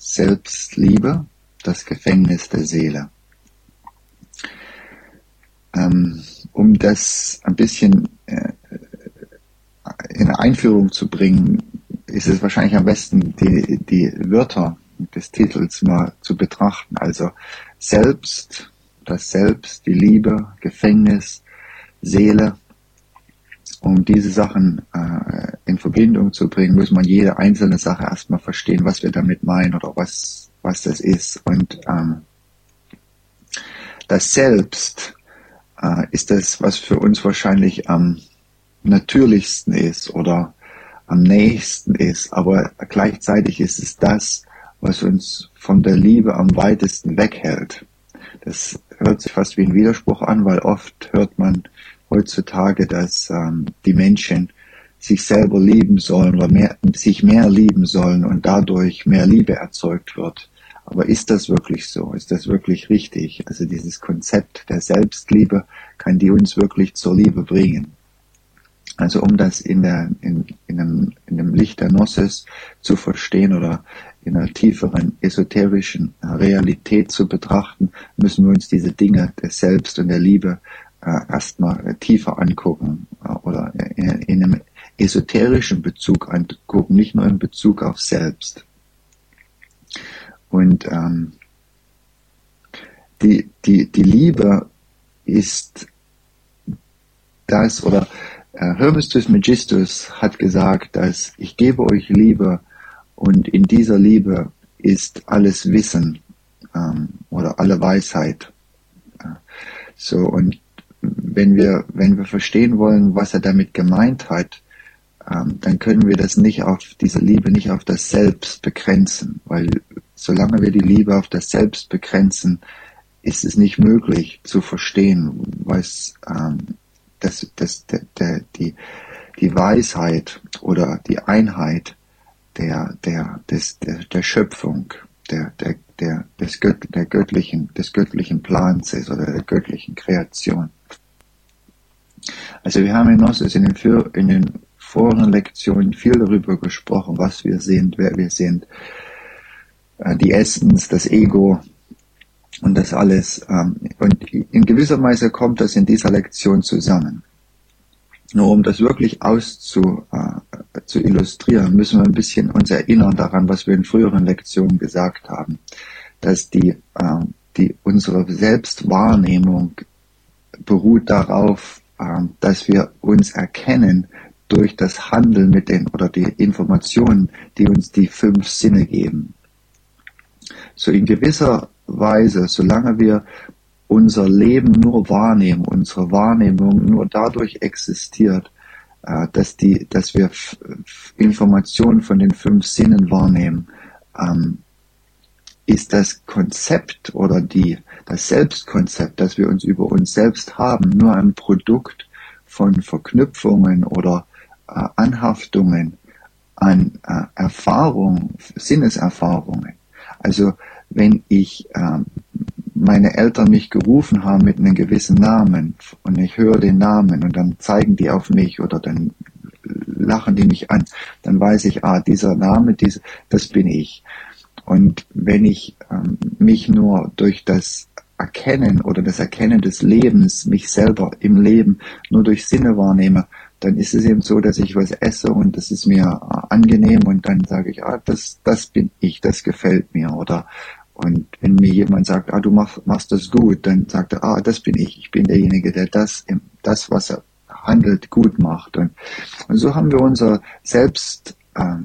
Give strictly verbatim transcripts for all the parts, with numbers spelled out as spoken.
Selbstliebe, das Gefängnis der Seele. Ähm, um das ein bisschen äh, in eine Einführung zu bringen, ist es wahrscheinlich am besten, die, die Wörter des Titels mal zu betrachten. Also Selbst, das Selbst, die Liebe, Gefängnis, Seele. Um diese Sachen äh, in Verbindung zu bringen, muss man jede einzelne Sache erstmal verstehen, was wir damit meinen oder was, was das ist. Und ähm, das Selbst äh, ist das, was für uns wahrscheinlich am natürlichsten ist oder am nächsten ist, aber gleichzeitig ist es das, was uns von der Liebe am weitesten weghält. Das hört sich fast wie ein Widerspruch an, weil oft hört man heutzutage, dass ähm, die Menschen sich selber lieben sollen oder mehr, sich mehr lieben sollen und dadurch mehr Liebe erzeugt wird. Aber ist das wirklich so? Ist das wirklich richtig? Also dieses Konzept der Selbstliebe, kann die uns wirklich zur Liebe bringen? Also um das in, der, in, in, einem, in einem Licht der Gnosis zu verstehen oder in einer tieferen esoterischen Realität zu betrachten, müssen wir uns diese Dinge der Selbst und der Liebe äh, erstmal tiefer angucken äh, oder in, in einem esoterischen Bezug angucken, nicht nur in Bezug auf Selbst. Und ähm, die, die, die Liebe ist das, oder äh, Hermes Trismegistus hat gesagt, dass ich gebe euch Liebe und in dieser Liebe ist alles Wissen ähm, oder alle Weisheit. Ja. So, und wenn wir, wenn wir verstehen wollen, was er damit gemeint hat, ähm, dann können wir das nicht auf, diese Liebe nicht auf das Selbst begrenzen, weil solange wir die Liebe auf das Selbst begrenzen, ist es nicht möglich zu verstehen, was ähm, das, das, der, der, die, die Weisheit oder die Einheit der, der, des, der, der Schöpfung, der, der, der, des Gött, der göttlichen, des göttlichen Plans ist oder der göttlichen Kreation. Also wir haben in Gnosis in den, in den vorigen Lektionen viel darüber gesprochen, was wir sind, wer wir sind, die Essence, das Ego und das alles. Und in gewisser Weise kommt das in dieser Lektion zusammen. Nur um das wirklich auszu, äh, zu illustrieren, müssen wir ein bisschen uns erinnern daran, was wir in früheren Lektionen gesagt haben, dass die, äh, die unsere Selbstwahrnehmung beruht darauf, äh, dass wir uns erkennen durch das Handeln mit den oder die Informationen, die uns die fünf Sinne geben. So in gewisser Weise, solange wir unser Leben nur wahrnehmen, unsere Wahrnehmung nur dadurch existiert, äh, dass die, dass wir f- f- Informationen von den fünf Sinnen wahrnehmen, ähm, ist das Konzept oder die, das Selbstkonzept, das wir uns über uns selbst haben, nur ein Produkt von Verknüpfungen oder äh, Anhaftungen an äh, Erfahrungen, Sinneserfahrungen. Also wenn ich ähm, meine Eltern mich gerufen haben mit einem gewissen Namen und ich höre den Namen und dann zeigen die auf mich oder dann lachen die mich an, dann weiß ich, ah, dieser Name, diese, das bin ich. Und wenn ich ähm, mich nur durch das Erkennen oder das Erkennen des Lebens, mich selber im Leben nur durch Sinne wahrnehme, dann ist es eben so, dass ich was esse und das ist mir äh, angenehm und dann sage ich, ah, das, das bin ich, das gefällt mir. Oder und wenn mir jemand sagt, ah, du mach, machst das gut, dann sagt er, ah, das bin ich, ich bin derjenige, der das, das was er handelt, gut macht. Und, und so haben wir unser Selbst, äh,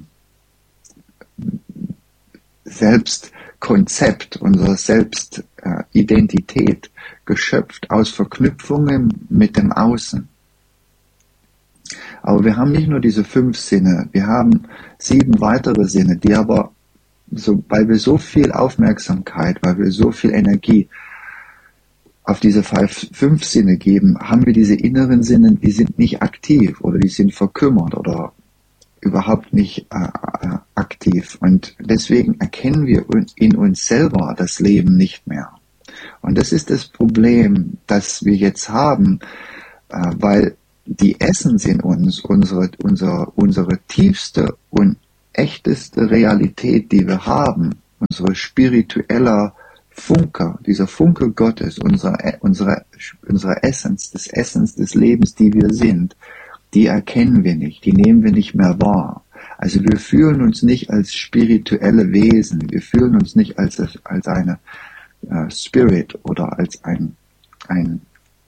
Selbstkonzept, unsere Selbstidentität äh, geschöpft aus Verknüpfungen mit dem Außen. Aber wir haben nicht nur diese fünf Sinne, wir haben sieben weitere Sinne, die aber, so, weil wir so viel Aufmerksamkeit, weil wir so viel Energie auf diese fünf Sinne geben, haben wir diese inneren Sinne, die sind nicht aktiv oder die sind verkümmert oder überhaupt nicht äh, aktiv. Und deswegen erkennen wir in uns selber das Leben nicht mehr. Und das ist das Problem, das wir jetzt haben, äh, weil die Essenz in uns, unsere, unsere, unsere tiefste und echteste Realität, die wir haben, unser spiritueller Funke, dieser Funke Gottes, unsere, unsere, unsere Essenz, des Essens des Lebens, die wir sind, die erkennen wir nicht, die nehmen wir nicht mehr wahr. Also wir fühlen uns nicht als spirituelle Wesen, wir fühlen uns nicht als, als eine äh, Spirit oder als ein, ein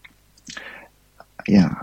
ja,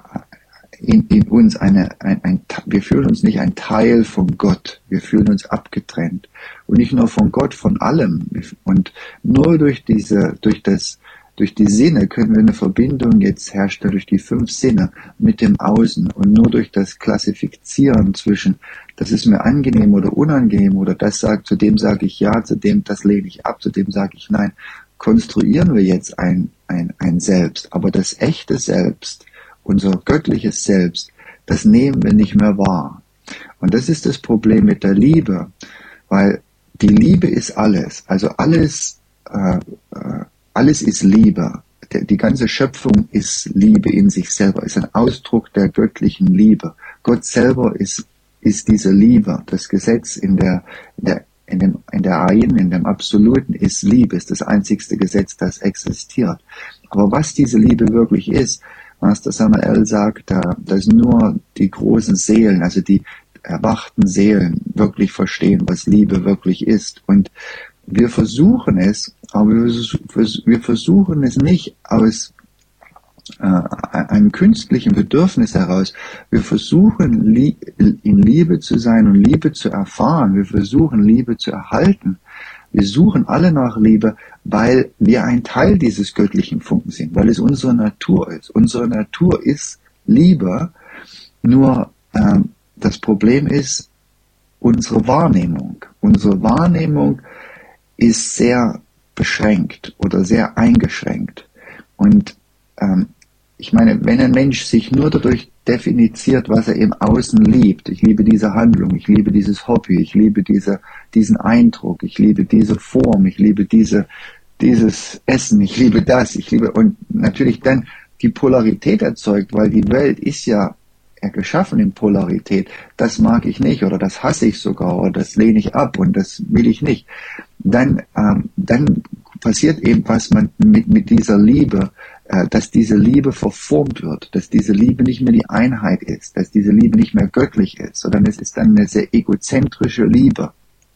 in, in uns eine, ein, ein, wir fühlen uns nicht ein Teil von Gott, wir fühlen uns abgetrennt. Und nicht nur von Gott, von allem. Und nur durch diese, durch das, durch die Sinne können wir eine Verbindung jetzt herstellen, durch die fünf Sinne mit dem Außen. Und nur durch das Klassifizieren zwischen, das ist mir angenehm oder unangenehm, oder das sagt, zu dem sage ich ja, zu dem, das lehne ich ab, zu dem sage ich nein, konstruieren wir jetzt ein, ein, ein Selbst. Aber das echte Selbst, unser göttliches Selbst, das nehmen wir nicht mehr wahr. Und das ist das Problem mit der Liebe, weil die Liebe ist alles. Also alles, äh, äh, alles ist Liebe. Der, die ganze Schöpfung ist Liebe in sich selber, ist ein Ausdruck der göttlichen Liebe. Gott selber ist, ist diese Liebe. Das Gesetz in der, in der, in dem, in der Ein, in dem Absoluten ist Liebe, ist das einzigste Gesetz, das existiert. Aber was diese Liebe wirklich ist, Master Samael sagt, dass nur die großen Seelen, also die erwachten Seelen wirklich verstehen, was Liebe wirklich ist. Und wir versuchen es, aber wir versuchen es nicht aus äh, einem künstlichen Bedürfnis heraus. Wir versuchen in Liebe zu sein und Liebe zu erfahren. Wir versuchen Liebe zu erhalten. Wir suchen alle nach Liebe, weil wir ein Teil dieses göttlichen Funken sind, weil es unsere Natur ist. Unsere Natur ist Liebe, nur ähm, das Problem ist unsere Wahrnehmung. Unsere Wahrnehmung ist sehr beschränkt oder sehr eingeschränkt. Und ähm, ich meine, wenn ein Mensch sich nur dadurch definiert, was er im Außen liebt, ich liebe diese Handlung, ich liebe dieses Hobby, ich liebe diese, diesen Eindruck, ich liebe diese Form, ich liebe diese, dieses Essen, ich liebe das, ich liebe, und natürlich dann die Polarität erzeugt, weil die Welt ist ja geschaffen in Polarität, das mag ich nicht oder das hasse ich sogar oder das lehne ich ab und das will ich nicht. Dann, ähm, dann passiert eben was man mit, mit dieser Liebe, äh, dass diese Liebe verformt wird, dass diese Liebe nicht mehr die Einheit ist, dass diese Liebe nicht mehr göttlich ist, sondern es ist dann eine sehr egozentrische Liebe.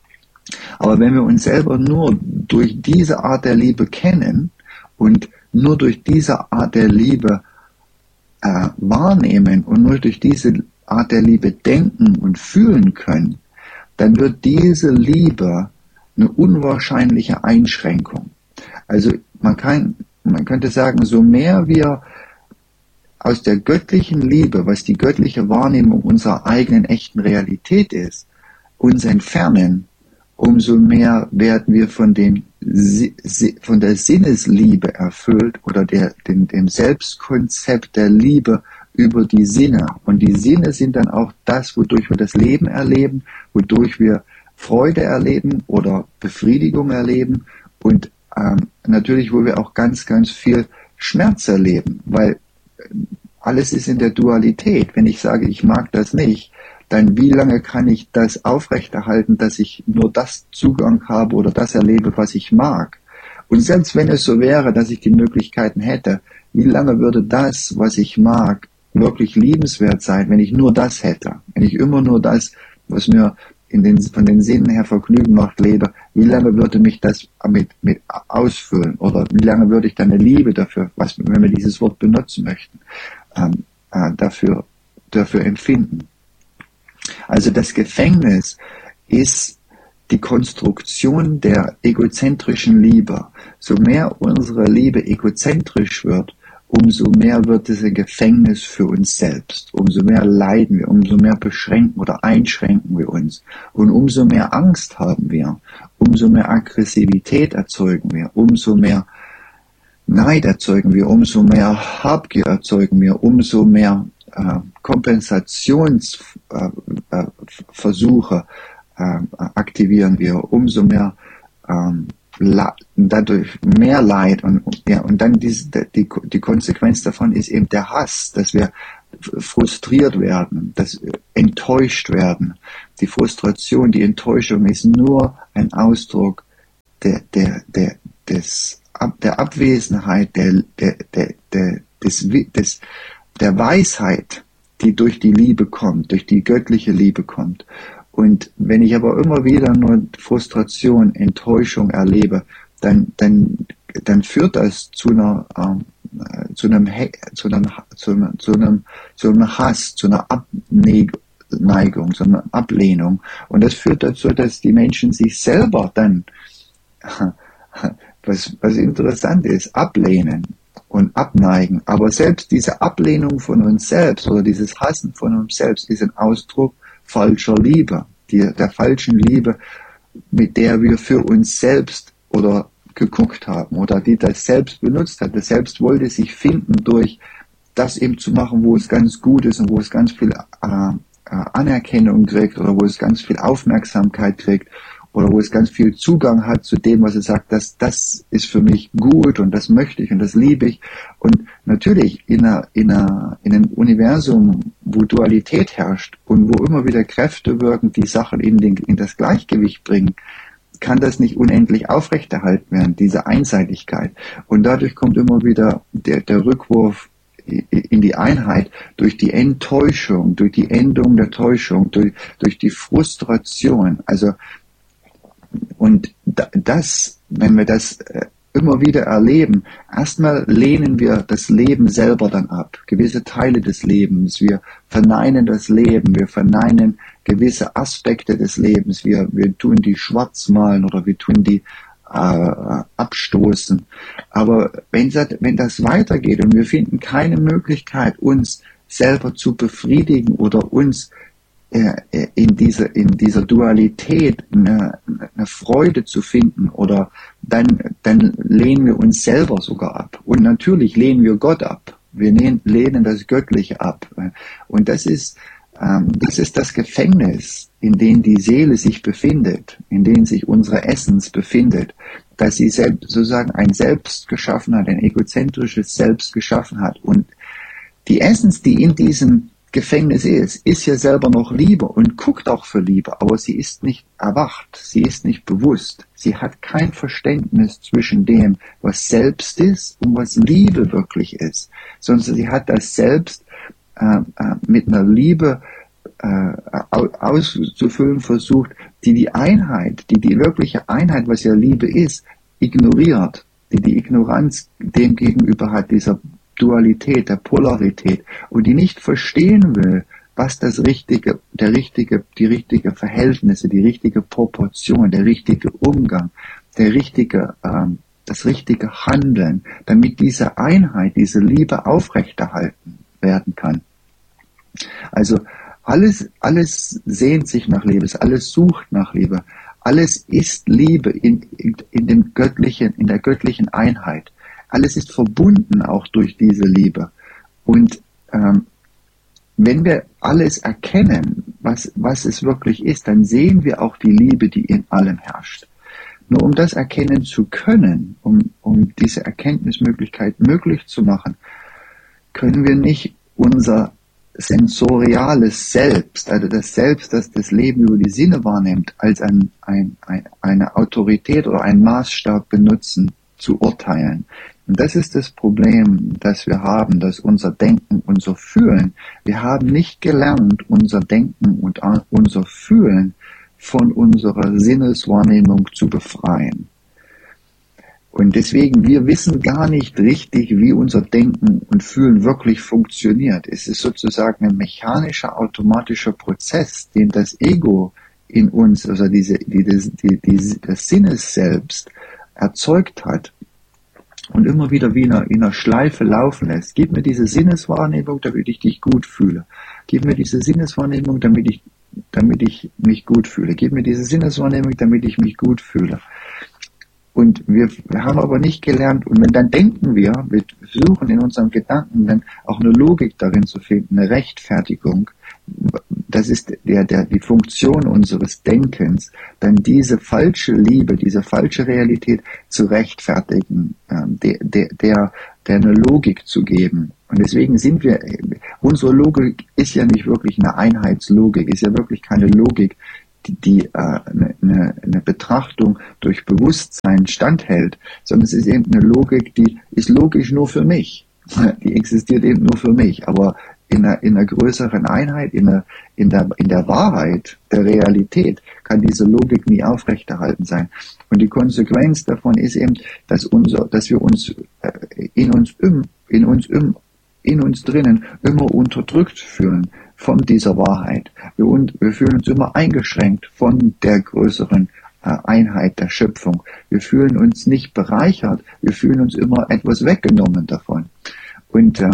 Aber wenn wir uns selber nur durch diese Art der Liebe kennen und nur durch diese Art der Liebe äh, wahrnehmen und nur durch diese Art der Liebe denken und fühlen können, dann wird diese Liebe eine unwahrscheinliche Einschränkung. Also man kann, man könnte sagen, so mehr wir aus der göttlichen Liebe, was die göttliche Wahrnehmung unserer eigenen echten Realität ist, uns entfernen, umso mehr werden wir von den, von der Sinnesliebe erfüllt oder der, dem, dem Selbstkonzept der Liebe über die Sinne. Und die Sinne sind dann auch das, wodurch wir das Leben erleben, wodurch wir Freude erleben oder Befriedigung erleben und ähm, natürlich, wo wir auch ganz, ganz viel Schmerz erleben, weil alles ist in der Dualität. Wenn ich sage, ich mag das nicht, dann wie lange kann ich das aufrechterhalten, dass ich nur das Zugang habe oder das erlebe, was ich mag? Und selbst wenn es so wäre, dass ich die Möglichkeiten hätte, wie lange würde das, was ich mag, wirklich liebenswert sein, wenn ich nur das hätte? Wenn ich immer nur das, was mir in den, von den Sinnen her Vergnügen macht, lebe, wie lange würde mich das mit, mit ausfüllen? Oder wie lange würde ich dann eine Liebe dafür, was, wenn wir dieses Wort benutzen möchten, ähm, äh, dafür, dafür empfinden? Also das Gefängnis ist die Konstruktion der egozentrischen Liebe. So mehr unsere Liebe egozentrisch wird, umso mehr wird es ein Gefängnis für uns selbst. Umso mehr leiden wir, umso mehr beschränken oder einschränken wir uns. Und umso mehr Angst haben wir, umso mehr Aggressivität erzeugen wir, umso mehr Neid erzeugen wir, umso mehr Habgier erzeugen wir, umso mehr äh, Kompensationsversuche äh, äh, aktivieren wir, umso mehr ähm, dadurch mehr Leid und ja und dann die, die die Konsequenz davon ist eben der Hass, dass wir frustriert werden, dass wir enttäuscht werden. Die Frustration, die Enttäuschung ist nur ein Ausdruck der, der, der, des, der Abwesenheit der, der, der, der, des, des, der Weisheit, die durch die Liebe kommt, durch die göttliche Liebe kommt. Und wenn ich aber immer wieder nur Frustration, Enttäuschung erlebe, dann, dann, dann führt das zu einer, ähm, zu einem, zu einem, zu einem, zu einem, zu einem Hass, zu einer Abneigung, zu einer Ablehnung. Und das führt dazu, dass die Menschen sich selber dann, was, was interessant ist, ablehnen und abneigen. Aber selbst diese Ablehnung von uns selbst oder dieses Hassen von uns selbst ist ein Ausdruck falscher Liebe, die, der falschen Liebe, mit der wir für uns selbst oder geguckt haben oder die das selbst benutzt hat. Das Selbst wollte sich finden durch das eben zu machen, wo es ganz gut ist und wo es ganz viel äh, Anerkennung kriegt oder wo es ganz viel Aufmerksamkeit kriegt oder wo es ganz viel Zugang hat zu dem, was es sagt, dass das ist für mich gut und das möchte ich und das liebe ich. Und natürlich in, einer, in, einer, in einem Universum, wo Dualität herrscht und wo immer wieder Kräfte wirken, die Sachen in, den, in das Gleichgewicht bringen, kann das nicht unendlich aufrechterhalten werden, diese Einseitigkeit. Und dadurch kommt immer wieder der, der Rückwurf in die Einheit durch die Enttäuschung, durch die Endung der Täuschung, durch, durch die Frustration. Also, und das, wenn wir das immer wieder erleben, erstmal lehnen wir das Leben selber dann ab, gewisse Teile des Lebens, wir verneinen das Leben, wir verneinen gewisse Aspekte des Lebens, wir, wir tun die schwarz malen oder wir tun die äh, abstoßen. Aber wenn das, wenn das weitergeht und wir finden keine Möglichkeit, uns selber zu befriedigen oder uns in dieser, in dieser Dualität eine, eine Freude zu finden oder dann, dann lehnen wir uns selber sogar ab. Und natürlich lehnen wir Gott ab. Wir lehnen das Göttliche ab. Und das ist, das ist das Gefängnis, in dem die Seele sich befindet, in dem sich unsere Essenz befindet, dass sie selbst, sozusagen ein Selbst geschaffen hat, ein egozentrisches Selbst geschaffen hat. Und die Essenz, die in diesem Gefängnis ist, ist ja selber noch Liebe und guckt auch für Liebe, aber sie ist nicht erwacht, sie ist nicht bewusst, sie hat kein Verständnis zwischen dem, was Selbst ist und was Liebe wirklich ist, sondern sie hat das Selbst äh, äh, mit einer Liebe äh, auszufüllen versucht, die die Einheit, die die wirkliche Einheit, was ja Liebe ist, ignoriert, die die Ignoranz dem gegenüber hat, dieser Dualität, der Polarität und die nicht verstehen will, was das richtige, der richtige, die richtige Verhältnisse, die richtige Proportion, der richtige Umgang, der richtige, ähm, das richtige Handeln, damit diese Einheit, diese Liebe aufrechterhalten werden kann. Also alles, alles sehnt sich nach Liebe, alles sucht nach Liebe, alles ist Liebe in, in, in dem göttlichen, in der göttlichen Einheit. Alles ist verbunden auch durch diese Liebe. Und ähm, wenn wir alles erkennen, was, was es wirklich ist, dann sehen wir auch die Liebe, die in allem herrscht. Nur um das erkennen zu können, um, um diese Erkenntnismöglichkeit möglich zu machen, können wir nicht unser sensoriales Selbst, also das Selbst, das das Leben über die Sinne wahrnimmt, als ein, ein, ein, eine Autorität oder einen Maßstab benutzen, zu urteilen. Und das ist das Problem, das wir haben, dass unser Denken, unser Fühlen, wir haben nicht gelernt, unser Denken und unser Fühlen von unserer Sinneswahrnehmung zu befreien. Und deswegen, wir wissen gar nicht richtig, wie unser Denken und Fühlen wirklich funktioniert. Es ist sozusagen ein mechanischer, automatischer Prozess, den das Ego in uns, also diese, die, die, die, das Sinnes selbst erzeugt hat und immer wieder wie in einer, in einer Schleife laufen lässt. Gib mir diese Sinneswahrnehmung, damit ich dich gut fühle. Gib mir diese Sinneswahrnehmung, damit ich, damit ich mich gut fühle. Gib mir diese Sinneswahrnehmung, damit ich mich gut fühle. Und wir, wir haben aber nicht gelernt, und wenn dann denken wir, wir versuchen in unserem Gedanken dann auch eine Logik darin zu finden, eine Rechtfertigung, das ist der, der, die Funktion unseres Denkens, dann diese falsche Liebe, diese falsche Realität zu rechtfertigen, der, der, der, der eine Logik zu geben. Und deswegen sind wir, unsere Logik ist ja nicht wirklich eine Einheitslogik, ist ja wirklich keine Logik, die, die äh, eine, eine Betrachtung durch Bewusstsein standhält, sondern es ist eben eine Logik, die ist logisch nur für mich. Die existiert eben nur für mich, aber in einer, in einer größeren Einheit, in, einer, in, der, in der Wahrheit, der Realität, kann diese Logik nie aufrechterhalten sein. Und die Konsequenz davon ist eben, dass, unser, dass wir uns äh, in uns im, in uns im, in uns drinnen immer unterdrückt fühlen von dieser Wahrheit. Wir, und, wir fühlen uns immer eingeschränkt von der größeren äh, Einheit der Schöpfung. Wir fühlen uns nicht bereichert, wir fühlen uns immer etwas weggenommen davon. Und äh,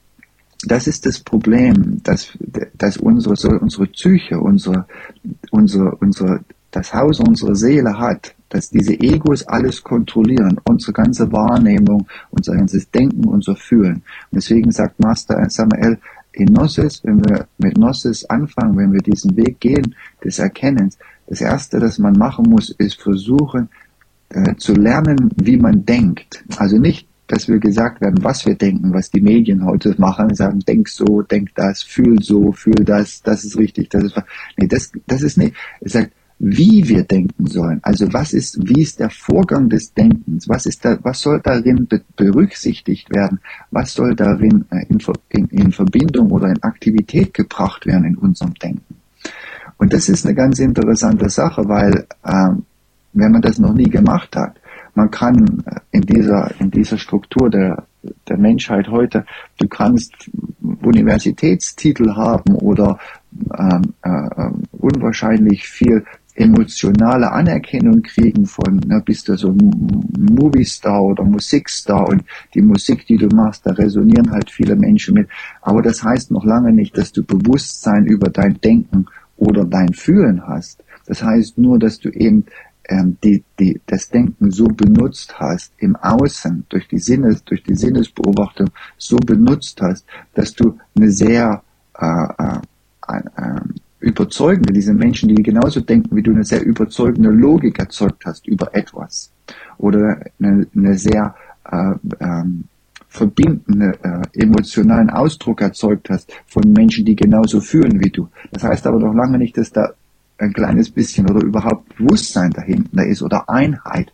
das ist das Problem, dass, dass unsere, so unsere Psyche, unsere, unsere, unsere, das Haus unserer Seele hat, dass diese Egos alles kontrollieren, unsere ganze Wahrnehmung, unser ganzes Denken, unser Fühlen. Und deswegen sagt Master Samael, in Gnosis, wenn wir mit Gnosis anfangen, wenn wir diesen Weg gehen, des Erkennens, das Erste, das man machen muss, ist versuchen, äh, zu lernen, wie man denkt. Also nicht, dass wir gesagt werden, was wir denken, was die Medien heute machen, sagen, denk so, denk das, fühl so, fühl das, das ist richtig, das ist, nee, das, das ist nicht, es sagt, wie wir denken sollen. Also was ist, wie ist der Vorgang des Denkens? Was ist da, was soll darin be- berücksichtigt werden? Was soll darin äh, in, in, in Verbindung oder in Aktivität gebracht werden in unserem Denken? Und das ist eine ganz interessante Sache, weil, ähm, wenn man das noch nie gemacht hat, man kann in dieser, in dieser Struktur der, der Menschheit heute, du kannst Universitätstitel haben oder ähm, äh, unwahrscheinlich viel emotionale Anerkennung kriegen von, ne, bist du so ein Moviestar oder Musikstar und die Musik, die du machst, da resonieren halt viele Menschen mit. Aber das heißt noch lange nicht, dass du Bewusstsein über dein Denken oder dein Fühlen hast. Das heißt nur, dass du eben Die, die, das Denken so benutzt hast, im Außen, durch die Sinnes, durch die Sinnesbeobachtung so benutzt hast, dass du eine sehr äh, äh, äh, überzeugende, diese Menschen, die genauso denken wie du, eine sehr überzeugende Logik erzeugt hast über etwas. Oder eine, eine sehr äh, äh, verbindende, äh, emotionalen Ausdruck erzeugt hast von Menschen, die genauso fühlen wie du. Das heißt aber noch lange nicht, dass da ein kleines bisschen oder überhaupt Bewusstsein dahinter ist oder Einheit.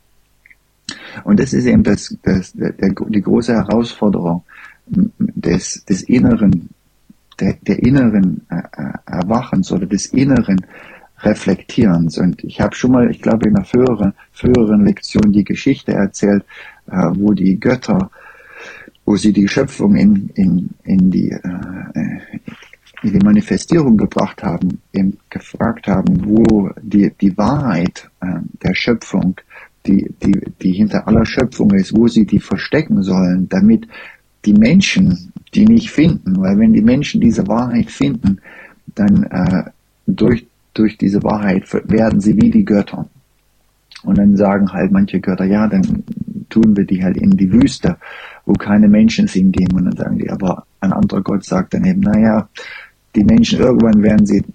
Und das ist eben das, das, der, die große Herausforderung des, des inneren, der, der inneren Erwachens oder des inneren Reflektierens. Und ich habe schon mal, ich glaube in einer früheren, früheren Lektion die Geschichte erzählt, wo die Götter, wo sie die Schöpfung in, in, in die, äh, in die Manifestierung gebracht haben, eben gefragt haben, wo die, die Wahrheit äh, der Schöpfung, die, die, die hinter aller Schöpfung ist, wo sie die verstecken sollen, damit die Menschen die nicht finden, weil wenn die Menschen diese Wahrheit finden, dann äh, durch, durch diese Wahrheit werden sie wie die Götter. Und dann sagen halt manche Götter, ja, dann tun wir die halt in die Wüste, wo keine Menschen sind, und dann sagen die, aber ein anderer Gott sagt dann eben, naja, die Menschen, irgendwann werden sie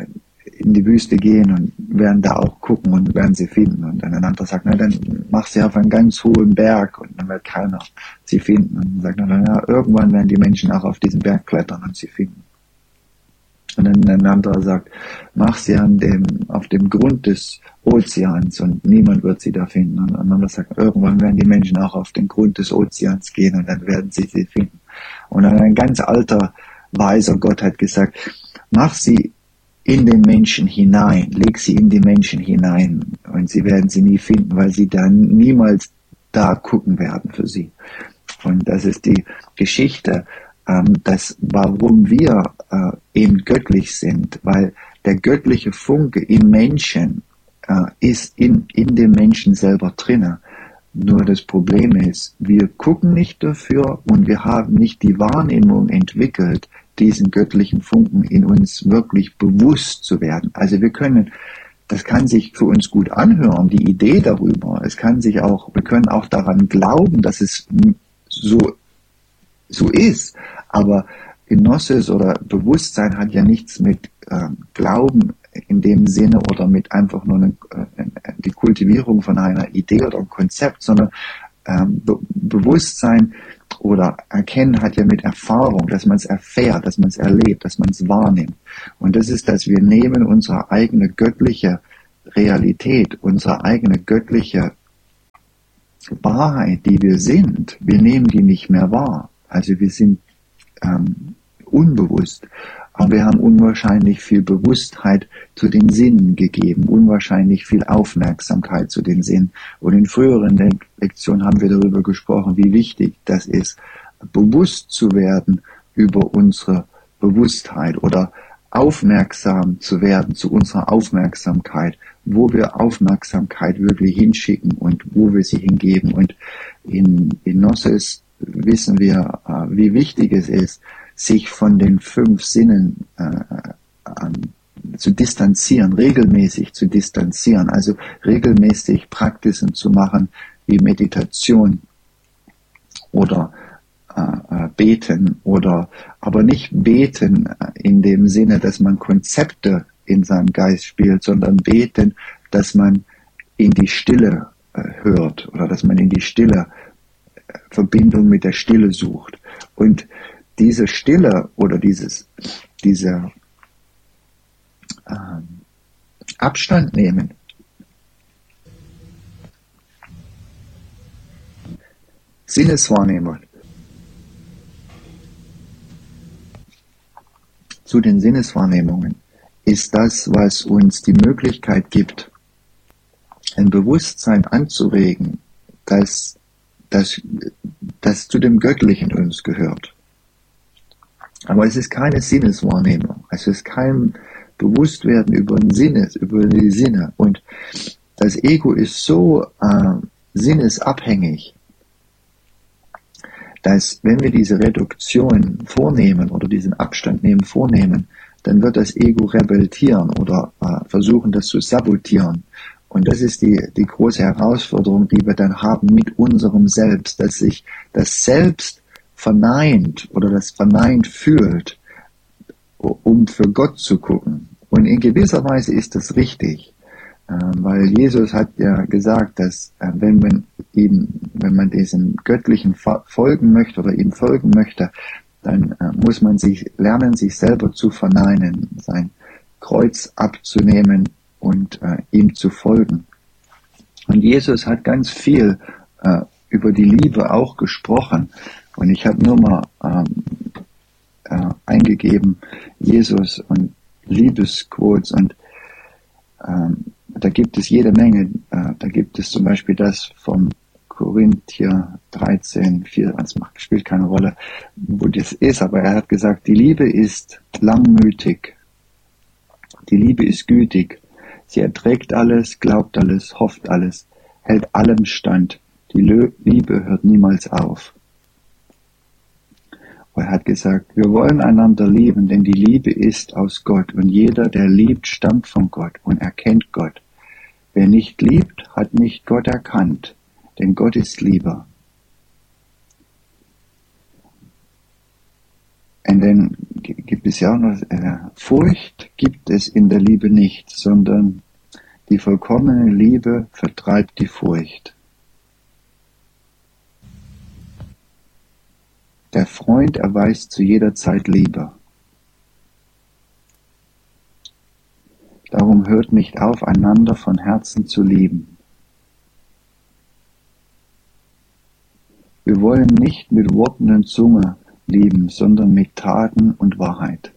in die Wüste gehen und werden da auch gucken und werden sie finden. Und dann ein anderer sagt, na dann mach sie auf einen ganz hohen Berg und dann wird keiner sie finden. Und dann sagt er, na irgendwann werden die Menschen auch auf diesen Berg klettern und sie finden. Und dann ein anderer sagt, mach sie an dem, auf dem Grund des Ozeans und niemand wird sie da finden. Und ein anderer sagt, irgendwann werden die Menschen auch auf den Grund des Ozeans gehen und dann werden sie sie finden. Und dann ein ganz alter, weiser Gott hat gesagt, mach sie in den Menschen hinein, leg sie in die Menschen hinein und sie werden sie nie finden, weil sie dann niemals da gucken werden für sie. Und das ist die Geschichte, ähm, dass warum wir äh, eben göttlich sind, weil der göttliche Funke im Menschen äh, ist in, in dem Menschen selber drinne. Nur das Problem ist, wir gucken nicht dafür und wir haben nicht die Wahrnehmung entwickelt, diesen göttlichen Funken in uns wirklich bewusst zu werden. Also wir können, das kann sich für uns gut anhören, die Idee darüber. Es kann sich auch, wir können auch daran glauben, dass es so, so ist. Aber Gnosis oder Bewusstsein hat ja nichts mit äh, Glauben in dem Sinne oder mit einfach nur eine, äh, die Kultivierung von einer Idee oder einem Konzept, sondern ähm, Be- Bewusstsein Oder erkennen hat ja mit Erfahrung, dass man es erfährt, dass man es erlebt, dass man es wahrnimmt. Und das ist, dass wir nehmen unsere eigene göttliche Realität, unsere eigene göttliche Wahrheit, die wir sind, wir nehmen die nicht mehr wahr. Also wir sind ähm, unbewusst, aber wir haben unwahrscheinlich viel Bewusstheit zu den Sinnen gegeben, unwahrscheinlich viel Aufmerksamkeit zu den Sinnen. Und in früheren Le- Lektionen haben wir darüber gesprochen, wie wichtig das ist, bewusst zu werden über unsere Bewusstheit oder aufmerksam zu werden zu unserer Aufmerksamkeit, wo wir Aufmerksamkeit wirklich hinschicken und wo wir sie hingeben. Und in, in Gnosis wissen wir, äh, wie wichtig es ist, sich von den fünf Sinnen äh, äh, zu distanzieren, regelmäßig zu distanzieren, also regelmäßig Praktiken zu machen wie Meditation oder äh, beten oder aber nicht beten in dem Sinne, dass man Konzepte in seinem Geist spielt, sondern beten, dass man in die Stille äh, hört oder dass man in die Stille äh, Verbindung mit der Stille sucht. Und diese Stille oder dieses dieser äh, Abstand nehmen Sinneswahrnehmung zu den Sinneswahrnehmungen ist das, was uns die Möglichkeit gibt, ein Bewusstsein anzuregen, das, das, das zu dem Göttlichen in uns gehört. Aber es ist keine Sinneswahrnehmung, es ist kein Bewusstwerden über den Sinnes, über die Sinne. Und das Ego ist so äh, sinnesabhängig, dass wenn wir diese Reduktion vornehmen oder diesen Abstand nehmen vornehmen, dann wird das Ego rebellieren oder äh, versuchen, das zu sabotieren. Und das ist die, die große Herausforderung, die wir dann haben mit unserem Selbst, dass sich das Selbst verneint oder das verneint fühlt, um für Gott zu gucken. Und in gewisser Weise ist das richtig, äh, weil Jesus hat ja gesagt, dass äh, wenn man ihm, wenn man diesem Göttlichen folgen möchte oder ihm folgen möchte, dann äh, muss man sich lernen, sich selber zu verneinen, sein Kreuz abzunehmen und äh, ihm zu folgen. Und Jesus hat ganz viel äh, über die Liebe auch gesprochen. Und ich habe nur mal ähm, äh, eingegeben, Jesus und Liebesquotes, und ähm, da gibt es jede Menge. Äh, da gibt es zum Beispiel das vom Korinther dreizehn, vier, das macht, spielt keine Rolle, wo das ist, aber er hat gesagt, die Liebe ist langmütig, die Liebe ist gütig, sie erträgt alles, glaubt alles, hofft alles, hält allem stand, die Liebe hört niemals auf. Und er hat gesagt, wir wollen einander lieben, denn die Liebe ist aus Gott und jeder, der liebt, stammt von Gott und erkennt Gott. Wer nicht liebt, hat nicht Gott erkannt, denn Gott ist Liebe. Und dann gibt es ja auch noch, äh, Furcht gibt es in der Liebe nicht, sondern die vollkommene Liebe vertreibt die Furcht. Der Freund erweist zu jeder Zeit Liebe. Darum hört nicht auf, einander von Herzen zu lieben. Wir wollen nicht mit Worten und Zunge lieben, sondern mit Taten und Wahrheit.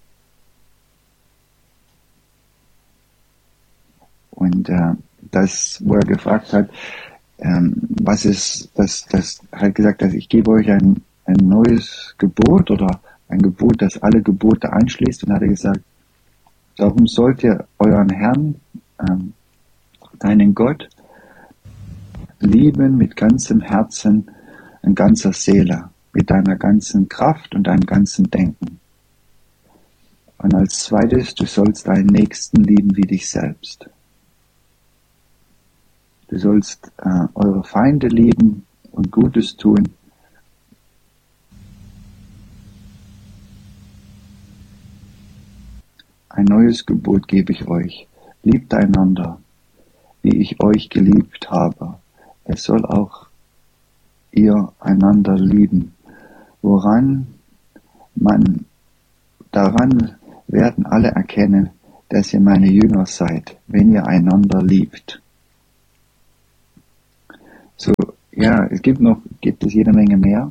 Und äh, das, wo er gefragt hat, ähm, was ist, das, das hat gesagt, dass ich gebe euch ein, ein neues Gebot oder ein Gebot, das alle Gebote einschließt. Und hat er gesagt, darum sollt ihr euren Herrn, ähm, deinen Gott, lieben mit ganzem Herzen und ganzer Seele, mit deiner ganzen Kraft und deinem ganzen Denken. Und als zweites, du sollst deinen Nächsten lieben wie dich selbst. Du sollst äh, eure Feinde lieben und Gutes tun. Ein neues Gebot gebe ich euch. Liebt einander, wie ich euch geliebt habe. Es soll auch ihr einander lieben. woran man, daran werden alle erkennen, dass ihr meine Jünger seid, wenn ihr einander liebt. So, ja, es gibt noch, gibt es jede Menge mehr.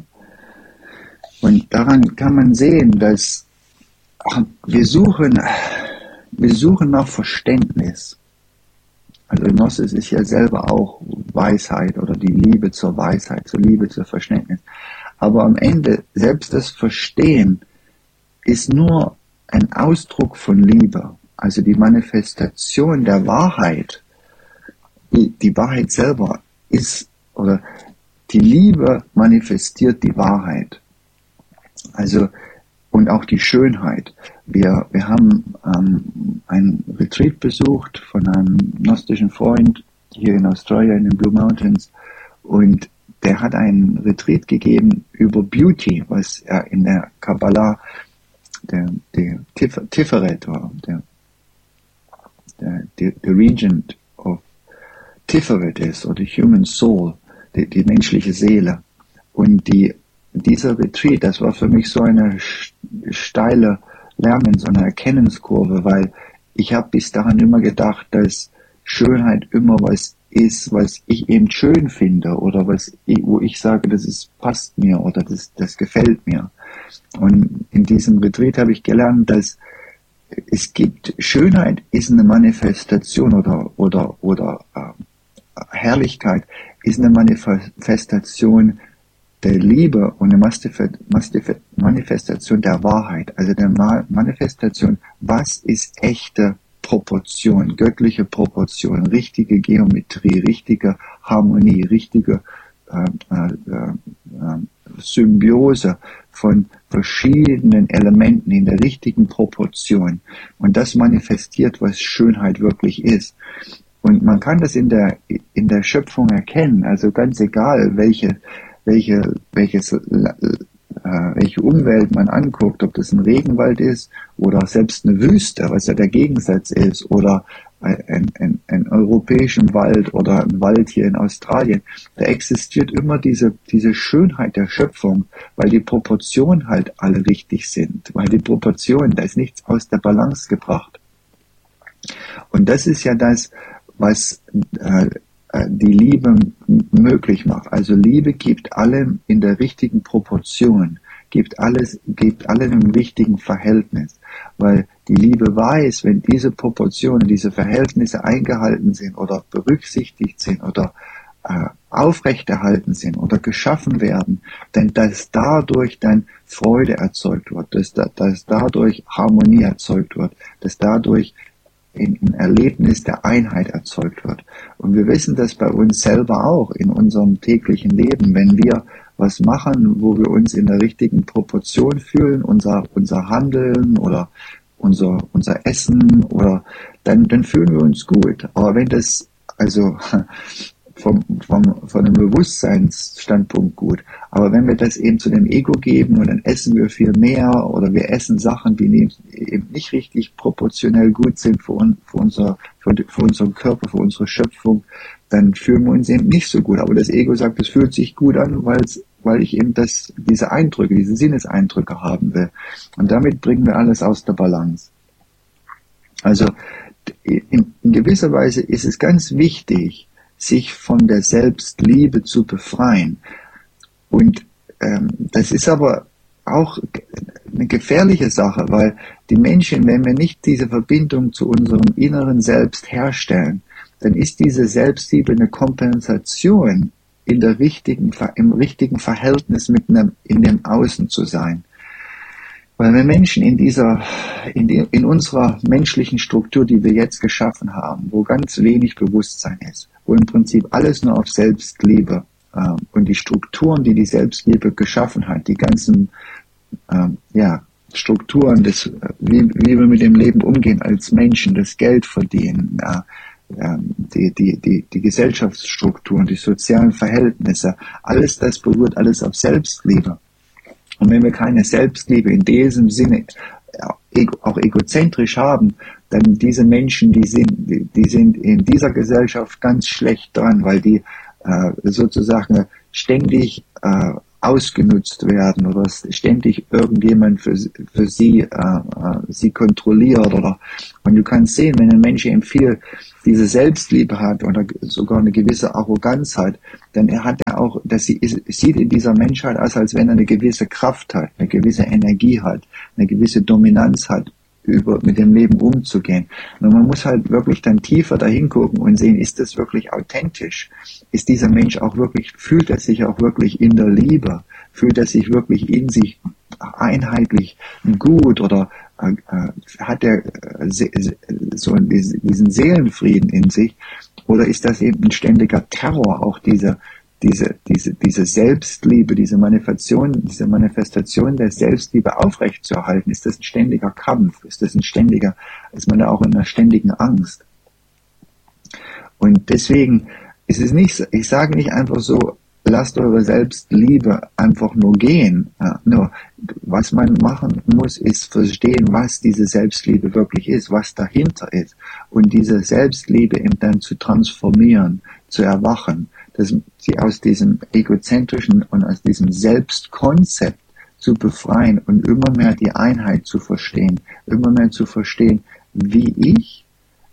Und daran kann man sehen, dass wir suchen, wir suchen nach Verständnis. Also Gnosis ist ja selber auch Weisheit oder die Liebe zur Weisheit, zur Liebe zur Verständnis. Aber am Ende, selbst das Verstehen ist nur ein Ausdruck von Liebe. Also die Manifestation der Wahrheit, die, die Wahrheit selber ist, oder die Liebe manifestiert die Wahrheit. Also, und auch die Schönheit. Wir, wir haben ähm, ein Retreat besucht von einem gnostischen Freund hier in Australien in den Blue Mountains, und der hat einen Retreat gegeben über Beauty, was er in der Kabbalah der, der Tif Tiferet war, der, der, der, der Regent of Tiferet ist, oder Human Soul, die, die menschliche Seele. Und die, dieser Retreat, das war für mich so eine steile Lernen, so eine Erkennenskurve, weil ich habe bis dahin immer gedacht, dass Schönheit immer was ist, was ich eben schön finde, oder was ich, wo ich sage, das ist, passt mir, oder das, das gefällt mir. Und in diesem Retreat habe ich gelernt, dass es gibt, Schönheit ist eine Manifestation, oder, oder, oder äh, Herrlichkeit ist eine Manifestation der Liebe und eine Manifestation der Wahrheit, also der Manifestation, was ist echte Proportion, göttliche Proportion, richtige Geometrie, richtige Harmonie, richtige äh, äh, äh, Symbiose von verschiedenen Elementen in der richtigen Proportion. Und das manifestiert, was Schönheit wirklich ist. Und man kann das in der, in der Schöpfung erkennen, also ganz egal, welche, welche, welches, äh, welche Umwelt man anguckt, ob das ein Regenwald ist oder selbst eine Wüste, was ja der Gegensatz ist, oder ein, ein, ein europäischen Wald oder ein Wald hier in Australien. Da existiert immer diese, diese Schönheit der Schöpfung, weil die Proportionen halt alle richtig sind, weil die Proportionen, da ist nichts aus der Balance gebracht. Und das ist ja das, was äh, die Liebe möglich macht. Also Liebe gibt allem in der richtigen Proportion, gibt alles, gibt allem im richtigen Verhältnis, weil die Liebe weiß, wenn diese Proportionen, diese Verhältnisse eingehalten sind oder berücksichtigt sind oder äh, aufrechterhalten sind oder geschaffen werden, denn dass dadurch dann Freude erzeugt wird, dass, dass dadurch Harmonie erzeugt wird, dass dadurch ein Erlebnis der Einheit erzeugt wird. Und wir wissen das bei uns selber auch in unserem täglichen Leben, wenn wir was machen, wo wir uns in der richtigen Proportion fühlen, unser, unser Handeln oder unser, unser Essen, oder dann, dann fühlen wir uns gut. Aber wenn das, also vom, vom, von einem Bewusstseinsstandpunkt gut, aber wenn wir das eben zu dem Ego geben und dann essen wir viel mehr, oder wir essen Sachen, die eben nicht richtig proportionell gut sind für, un, für, unser, für, für unseren Körper, für unsere Schöpfung, dann fühlen wir uns eben nicht so gut. Aber das Ego sagt, es fühlt sich gut an, weil's, weil ich eben das, diese Eindrücke, diese Sinneseindrücke haben will. Und damit bringen wir alles aus der Balance. Also in, in gewisser Weise ist es ganz wichtig, sich von der Selbstliebe zu befreien. Und ähm, das ist aber auch eine gefährliche Sache, weil die Menschen, wenn wir nicht diese Verbindung zu unserem inneren Selbst herstellen, dann ist diese Selbstliebe eine Kompensation, in der richtigen, im richtigen Verhältnis mit einem, in dem Außen zu sein. Weil wir Menschen in dieser, in, die, in unserer menschlichen Struktur, die wir jetzt geschaffen haben, wo ganz wenig Bewusstsein ist, wo im Prinzip alles nur auf Selbstliebe äh, und die Strukturen, die die Selbstliebe geschaffen hat, die ganzen äh, ja, Strukturen, des, wie, wie wir mit dem Leben umgehen als Menschen, das Geld verdienen, äh, Die, die, die, die Gesellschaftsstrukturen, die sozialen Verhältnisse, alles das beruht alles auf Selbstliebe. Und wenn wir keine Selbstliebe in diesem Sinne auch egozentrisch haben, dann diese Menschen, die sind, die sind in dieser Gesellschaft ganz schlecht dran, weil die äh, sozusagen ständig äh, ausgenutzt werden oder ständig irgendjemand für, für sie, äh, äh, sie kontrolliert oder, und du kannst sehen, wenn ein Mensch eben viel diese Selbstliebe hat oder sogar eine gewisse Arroganz hat, dann hat er auch, dass sie sieht in dieser Menschheit aus, als wenn er eine gewisse Kraft hat, eine gewisse Energie hat, eine gewisse Dominanz hat, über mit dem Leben umzugehen. Und man muss halt wirklich dann tiefer dahin gucken und sehen, ist das wirklich authentisch? Ist dieser Mensch auch wirklich, fühlt er sich auch wirklich in der Liebe? Fühlt er sich wirklich in sich einheitlich gut oder äh, hat er äh, so diesen Seelenfrieden in sich? Oder ist das eben ein ständiger Terror, auch diese diese, diese, diese Selbstliebe, diese Manifestation, diese Manifestation der Selbstliebe aufrechtzuerhalten? Ist das ein ständiger Kampf? Ist das ein ständiger, ist man da auch in einer ständigen Angst? Und deswegen ist es nicht, ich sage nicht einfach so, lasst eure Selbstliebe einfach nur gehen. Ja, nur, was man machen muss, ist verstehen, was diese Selbstliebe wirklich ist, was dahinter ist. Und diese Selbstliebe eben dann zu transformieren, zu erwachen, dass sie aus diesem egozentrischen und aus diesem Selbstkonzept zu befreien und immer mehr die Einheit zu verstehen, immer mehr zu verstehen, wie ich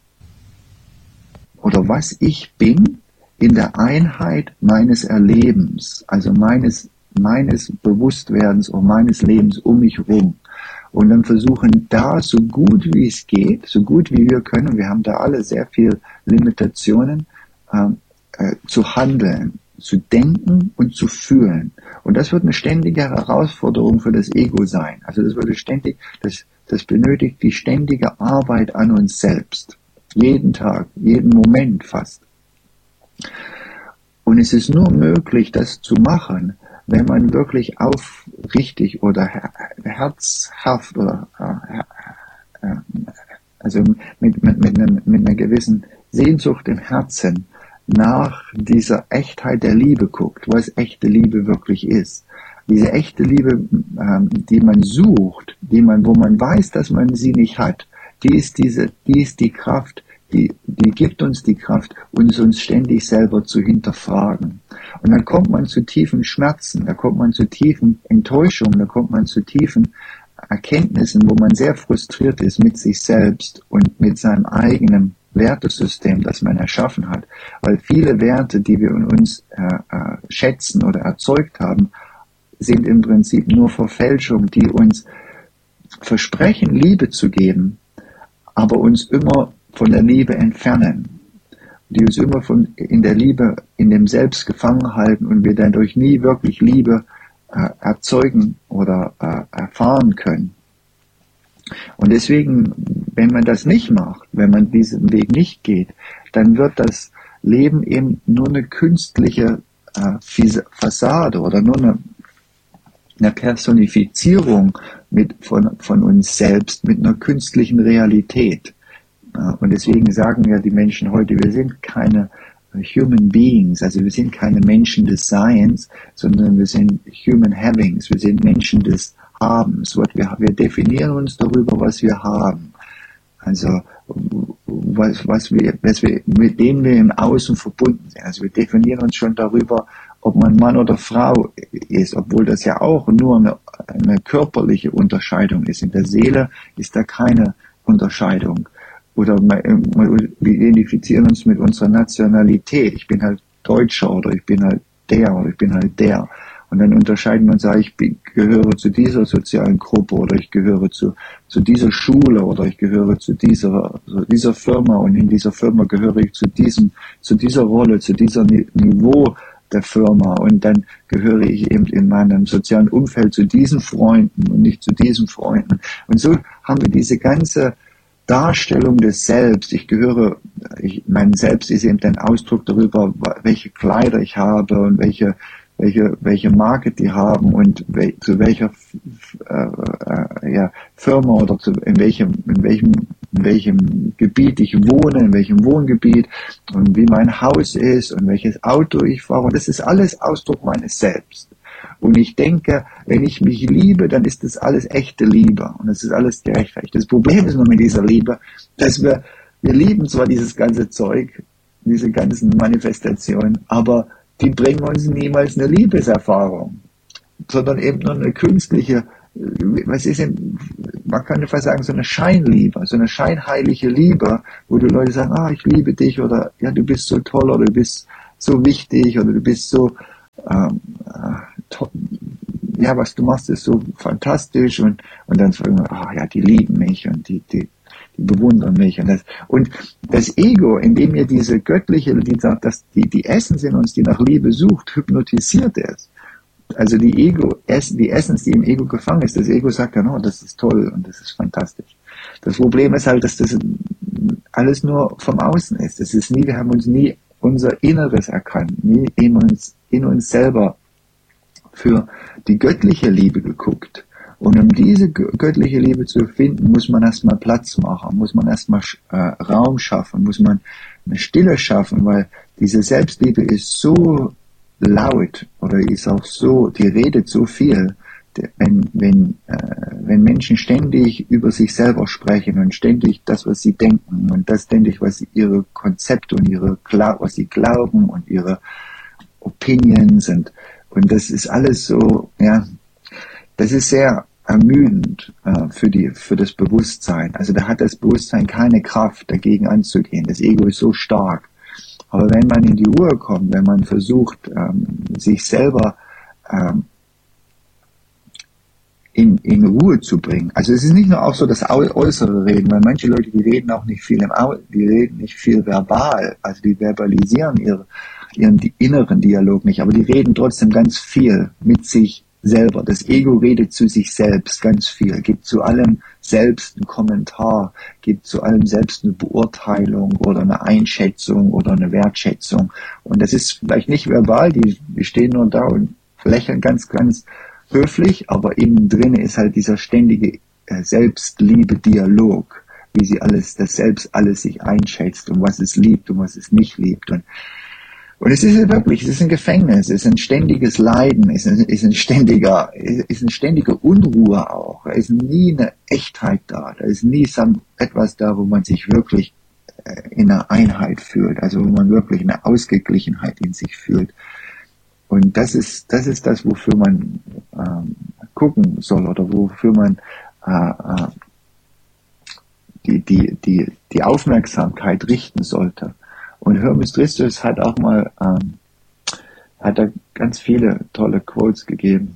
oder was ich bin in der Einheit meines Erlebens, also meines, meines Bewusstwerdens und meines Lebens um mich herum. Und dann versuchen da so gut wie es geht, so gut wie wir können, wir haben da alle sehr viele Limitationen, ähm, äh, zu handeln, zu denken und zu fühlen. Und das wird eine ständige Herausforderung für das Ego sein. Also das würde ständig, das, das benötigt die ständige Arbeit an uns selbst. Jeden Tag, jeden Moment fast. Und es ist nur möglich, das zu machen, wenn man wirklich aufrichtig oder herzhaft oder äh, äh, also mit, mit, mit, einer, mit einer gewissen Sehnsucht im Herzen nach dieser Echtheit der Liebe guckt, was echte Liebe wirklich ist. Diese echte Liebe, ähm, die man sucht, die man, wo man weiß, dass man sie nicht hat, die ist diese, die ist die Kraft, die, die gibt uns die Kraft, uns uns ständig selber zu hinterfragen. Und dann kommt man zu tiefen Schmerzen, da kommt man zu tiefen Enttäuschungen, da kommt man zu tiefen Erkenntnissen, wo man sehr frustriert ist mit sich selbst und mit seinem eigenen Wertesystem, das man erschaffen hat. Weil viele Werte, die wir in uns äh, äh, schätzen oder erzeugt haben, sind im Prinzip nur Verfälschungen, die uns versprechen, Liebe zu geben, aber uns immer von der Liebe entfernen, die uns immer von in der Liebe, in dem Selbst gefangen halten und wir dadurch nie wirklich Liebe äh, erzeugen oder äh, erfahren können. Und deswegen, wenn man das nicht macht, wenn man diesen Weg nicht geht, dann wird das Leben eben nur eine künstliche äh, Fassade oder nur eine, eine Personifizierung mit, von, von uns selbst, mit einer künstlichen Realität. Und deswegen sagen ja die Menschen heute, wir sind keine Human Beings, also wir sind keine Menschen des Seins, sondern wir sind Human Havings, wir sind Menschen des Habens. Wir, wir definieren uns darüber, was wir haben. Also was, was wir, was wir, mit dem wir im Außen verbunden sind. Also wir definieren uns schon darüber, ob man Mann oder Frau ist, obwohl das ja auch nur eine, eine körperliche Unterscheidung ist. In der Seele ist da keine Unterscheidung. Oder wir identifizieren uns mit unserer Nationalität. Ich bin halt Deutscher oder ich bin halt der oder ich bin halt der. Und dann unterscheiden wir uns, ich gehöre zu dieser sozialen Gruppe oder ich gehöre zu, zu dieser Schule oder ich gehöre zu dieser, zu dieser Firma und in dieser Firma gehöre ich zu diesem, zu dieser Rolle, zu diesem Niveau der Firma und dann gehöre ich eben in meinem sozialen Umfeld zu diesen Freunden und nicht zu diesen Freunden. Und so haben wir diese ganze Darstellung des Selbst. Ich gehöre, ich, mein Selbst ist eben ein Ausdruck darüber, welche Kleider ich habe und welche welche welche Marke die haben und wel, zu welcher äh, äh, ja, Firma oder zu, in welchem in welchem in welchem Gebiet ich wohne, in welchem Wohngebiet und wie mein Haus ist und welches Auto ich fahre. Und das ist alles Ausdruck meines Selbst. Und ich denke, wenn ich mich liebe, dann ist das alles echte Liebe und das ist alles gerechtfertigt. Das Problem ist nur mit dieser Liebe, dass wir wir lieben zwar dieses ganze Zeug, diese ganzen Manifestationen, aber die bringen uns niemals eine Liebeserfahrung. sondern eben nur eine künstliche, was ist denn, man könnte fast sagen, so eine Scheinliebe, so eine scheinheilige Liebe, wo die Leute sagen, ah, ich liebe dich, oder ja, du bist so toll, oder du bist so wichtig, oder du bist so, ähm, to- ja, was du machst, ist so fantastisch, und, und dann sagen wir, ah, ja, die lieben mich, und die, die, die bewundern mich, und das, und das Ego, indem ihr diese göttliche, die sagt, dass die, die Essence in uns, die nach Liebe sucht, hypnotisiert es. Also die Ego, die Essence, die im Ego gefangen ist, das Ego sagt dann, oh, das ist toll und das ist fantastisch. Das Problem ist halt, dass das alles nur vom Außen ist. Das ist nie, wir haben uns nie unser Inneres erkannt, nie in uns, in uns selber für die göttliche Liebe geguckt. Und um diese göttliche Liebe zu finden, muss man erstmal Platz machen, muss man erstmal äh, Raum schaffen, muss man eine Stille schaffen, weil diese Selbstliebe ist so laut oder ist auch so, die redet so viel, wenn, wenn, äh, wenn Menschen ständig über sich selber sprechen und ständig das, was sie denken und das ständig, was sie, ihre Konzepte und ihre, was sie glauben und ihre Opinions und, und das ist alles so, ja, das ist sehr ermüdend äh, für die, für das Bewusstsein. Also da hat das Bewusstsein keine Kraft, dagegen anzugehen. Das Ego ist so stark. Aber wenn man in die Ruhe kommt, wenn man versucht, ähm, sich selber ähm, in, in Ruhe zu bringen. Also es ist nicht nur auch so das äußere Reden, weil manche Leute, die reden auch nicht viel im Au die reden nicht viel verbal, also die verbalisieren ihre, ihren die inneren Dialog nicht, aber die reden trotzdem ganz viel mit sich selber. Das Ego redet zu sich selbst ganz viel, gibt zu allem selbst einen Kommentar, gibt zu allem selbst eine Beurteilung oder eine Einschätzung oder eine Wertschätzung. Und das ist vielleicht nicht verbal, die, die stehen nur da und lächeln ganz, ganz höflich, aber innen drin ist halt dieser ständige äh, Selbstliebe-Dialog, wie sie alles, das Selbst alles sich einschätzt und was es liebt und was es nicht liebt. Und Und es ist wirklich, es ist ein Gefängnis, es ist ein ständiges Leiden, es ist ein, ist ein ständiger, es ist eine ständige Unruhe auch. Da ist nie eine Echtheit da, da ist nie etwas da, wo man sich wirklich in einer Einheit fühlt, also wo man wirklich eine Ausgeglichenheit in sich fühlt. Und das ist, das ist das, wofür man ähm, gucken soll oder wofür man äh, äh, die, die, die, die Aufmerksamkeit richten sollte. Und Hermes Tristus hat auch mal, ähm, hat er ganz viele tolle Quotes gegeben.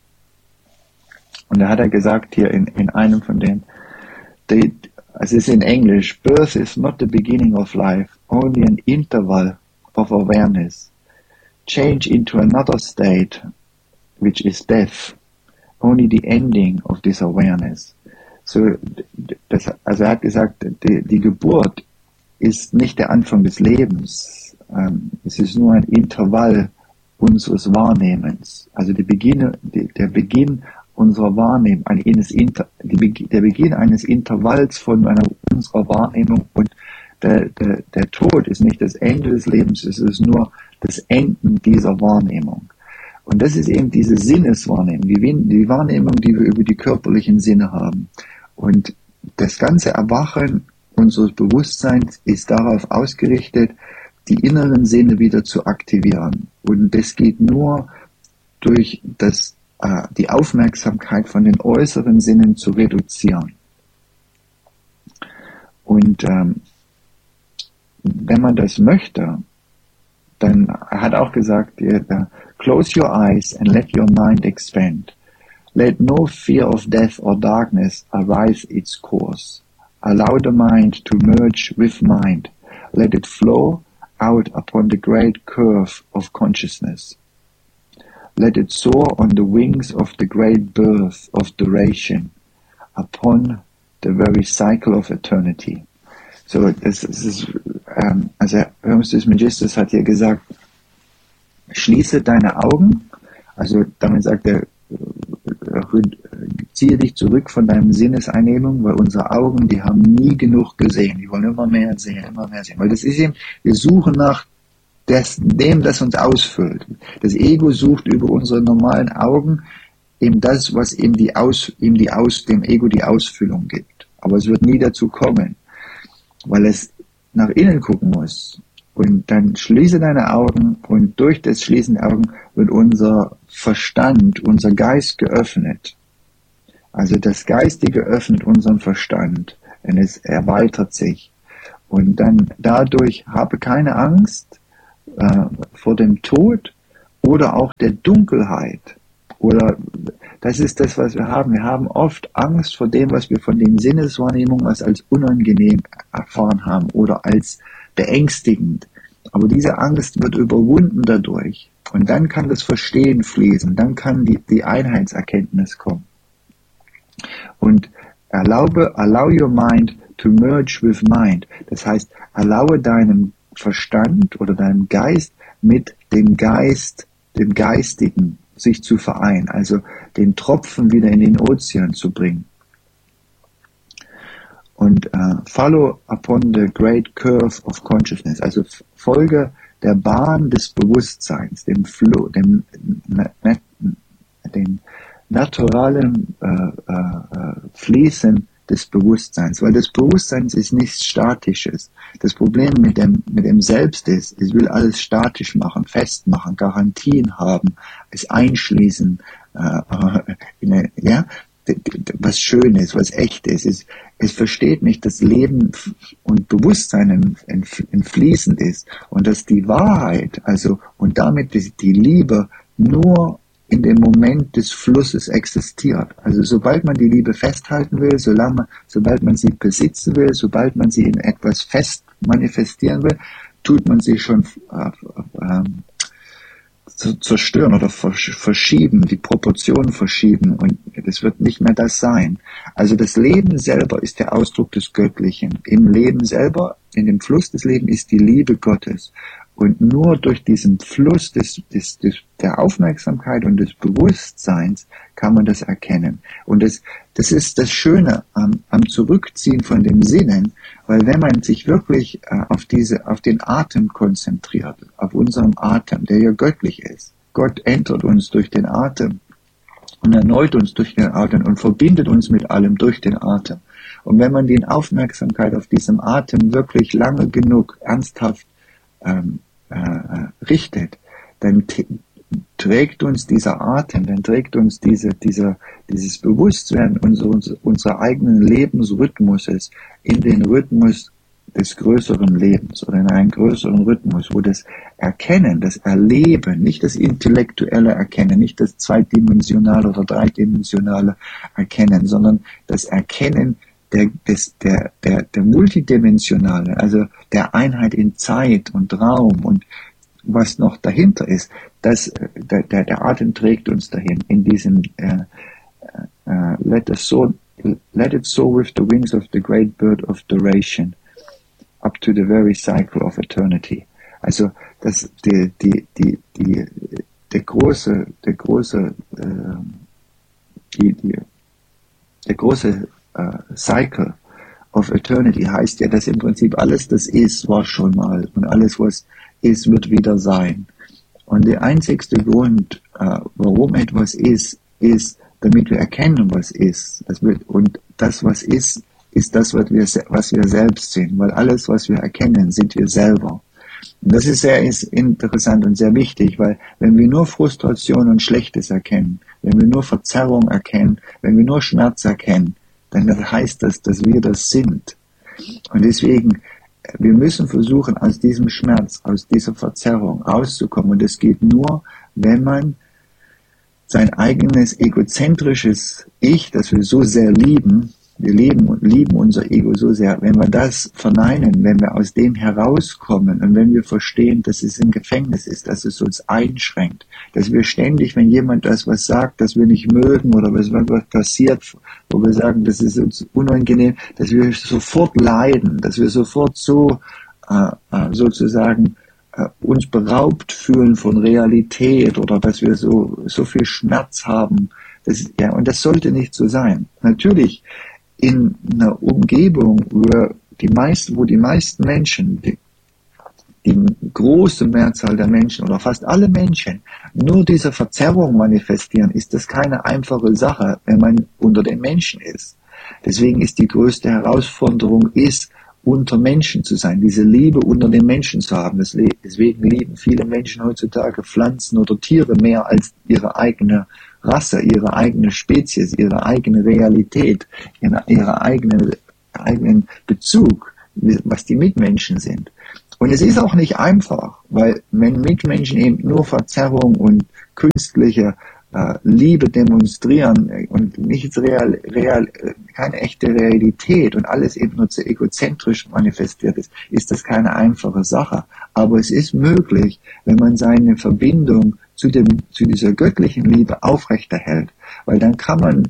Und da hat er gesagt hier in, in einem von denen, they, es ist in Englisch, birth is not the beginning of life, only an interval of awareness. Change into another state, which is death, only the ending of this awareness. So, das, also er hat gesagt, die, die Geburt ist nicht der Anfang des Lebens. Ähm, es ist nur ein Intervall unseres Wahrnehmens. Also der Beginn, die, der Beginn unserer Wahrnehmung, eines Inter, die, der Beginn eines Intervalls von einer, unserer Wahrnehmung, und der, der, der Tod ist nicht das Ende des Lebens, es ist nur das Enden dieser Wahrnehmung. Und das ist eben diese Sinneswahrnehmung, die, die Wahrnehmung, die wir über die körperlichen Sinne haben. Und das ganze Erwachen unseres Bewusstseins ist darauf ausgerichtet, die inneren Sinne wieder zu aktivieren. Und das geht nur durch das, äh, die Aufmerksamkeit von den äußeren Sinnen zu reduzieren. Und ähm, wenn man das möchte, dann er hat auch gesagt, uh, close your eyes and let your mind expand. Let no fear of death or darkness arise its course. Allow the mind to merge with mind. Let it flow out upon the great curve of consciousness. Let it soar on the wings of the great birth of duration, upon the very cycle of eternity. So, das, das ist, ähm, also Hermes Trismegistus hat hier gesagt, schließe deine Augen, also damit sagt er, ziehe dich zurück von deinem Sinneseinnehmung, weil unsere Augen, die haben nie genug gesehen, die wollen immer mehr sehen, immer mehr sehen, weil das ist eben, wir suchen nach des, dem, das uns ausfüllt. Das Ego sucht über unsere normalen Augen eben das, was ihm die Aus, ihm die Aus, dem Ego die Ausfüllung gibt. Aber es wird nie dazu kommen, weil es nach innen gucken muss. Und dann schließe deine Augen und durch das Schließen der Augen wird unser Verstand, unser Geist geöffnet. Also das Geistige öffnet unseren Verstand und es erweitert sich. Und dann dadurch habe keine Angst äh, vor dem Tod oder auch der Dunkelheit. Oder das ist das, was wir haben. Wir haben oft Angst vor dem, was wir von den Sinneswahrnehmungen was als unangenehm erfahren haben oder als beängstigend. Aber diese Angst wird überwunden dadurch. Und dann kann das Verstehen fließen. Dann kann die, die Einheitserkenntnis kommen. Und erlaube, allow your mind to merge with mind. Das heißt, erlaube deinem Verstand oder deinem Geist mit dem Geist, dem Geistigen sich zu vereinen. Also den Tropfen wieder in den Ozean zu bringen. Und uh, follow upon the great curve of consciousness, also folge der Bahn des Bewusstseins, dem Flow, dem, dem naturalen äh, äh, Fließen des Bewusstseins, weil das Bewusstsein ist nichts Statisches. Das Problem mit dem, mit dem Selbst ist, es will alles statisch machen, festmachen, Garantien haben, es einschließen, äh, in eine, ja, was schön ist, was echt ist. Es, es versteht nicht, dass Leben und Bewusstsein entfließend ist und dass die Wahrheit, also und damit die, die Liebe nur in dem Moment des Flusses existiert. Also sobald man die Liebe festhalten will, solange, sobald man sie besitzen will, sobald man sie in etwas fest manifestieren will, tut man sie schon äh, äh, zerstören oder verschieben, die Proportionen verschieben und das wird nicht mehr das sein. Also das Leben selber ist der Ausdruck des Göttlichen. Im Leben selber, in dem Fluss des Lebens ist die Liebe Gottes. Und nur durch diesen Fluss des, des, des, der Aufmerksamkeit und des Bewusstseins kann man das erkennen. Und das, das ist das Schöne am, am Zurückziehen von dem Sinnen, weil wenn man sich wirklich äh, auf diese, auf den Atem konzentriert, auf unseren Atem, der ja göttlich ist. Gott entert uns durch den Atem und erneut uns durch den Atem und verbindet uns mit allem durch den Atem. Und wenn man die Aufmerksamkeit auf diesem Atem wirklich lange genug ernsthaft Ähm, äh, richtet, dann t- trägt uns dieser Atem, dann trägt uns diese, dieser, dieses Bewusstsein unseres, unserer eigenen Lebensrhythmuses in den Rhythmus des größeren Lebens oder in einen größeren Rhythmus, wo das Erkennen, das Erleben, nicht das intellektuelle Erkennen, nicht das zweidimensionale oder dreidimensionale Erkennen, sondern das Erkennen Der, des, der, der, der multidimensionale, also der Einheit in Zeit und Raum und was noch dahinter ist, das, der, der, der Atem trägt uns dahin, in diesem uh, uh, let, us soar, let it soar with the wings of the great bird of duration, up to the very cycle of eternity. Also das, die, die, die, die, der große, der große, äh, die, die, der große Uh, Cycle of Eternity heißt ja, dass im Prinzip alles, das ist, war schon mal und alles, was ist, wird wieder sein. Und der einzigste Grund, uh, warum etwas ist, ist, damit wir erkennen, was ist. Das wird, und das, was ist, ist das, was wir, was wir selbst sind, weil alles, was wir erkennen, sind wir selber. Und das ist sehr ist interessant und sehr wichtig, weil wenn wir nur Frustration und Schlechtes erkennen, wenn wir nur Verzerrung erkennen, wenn wir nur Schmerz erkennen, dann heißt das, dass wir das sind. Und deswegen, wir müssen versuchen, aus diesem Schmerz, aus dieser Verzerrung rauszukommen. Und das geht nur, wenn man sein eigenes egozentrisches Ich, das wir so sehr lieben, wir lieben und lieben unser Ego so sehr, wenn wir das verneinen, wenn wir aus dem herauskommen und wenn wir verstehen, dass es ein Gefängnis ist, dass es uns einschränkt, dass wir ständig, wenn jemand das was sagt, das wir nicht mögen oder was, was passiert, wo wir sagen, das ist uns unangenehm, dass wir sofort leiden, dass wir sofort so äh, sozusagen äh, uns beraubt fühlen von Realität oder dass wir so so viel Schmerz haben. Das, ja, und das sollte nicht so sein. Natürlich in einer Umgebung, wo die meisten, wo die meisten Menschen, die, die große Mehrzahl der Menschen oder fast alle Menschen nur diese Verzerrung manifestieren, ist das keine einfache Sache, wenn man unter den Menschen ist. Deswegen ist die größte Herausforderung, ist unter Menschen zu sein, diese Liebe unter den Menschen zu haben. Deswegen lieben viele Menschen heutzutage Pflanzen oder Tiere mehr als ihre eigene Rasse, ihre eigene Spezies, ihre eigene Realität, ihre, ihre eigene, eigenen Bezug, was die Mitmenschen sind. Und es ist auch nicht einfach, weil wenn Mitmenschen eben nur Verzerrung und künstliche äh, Liebe demonstrieren und nichts real, real, keine echte Realität und alles eben nur zu egozentrisch manifestiert ist, ist das keine einfache Sache. Aber es ist möglich, wenn man seine Verbindung zu dem, zu dieser göttlichen Liebe aufrechterhält, weil dann kann man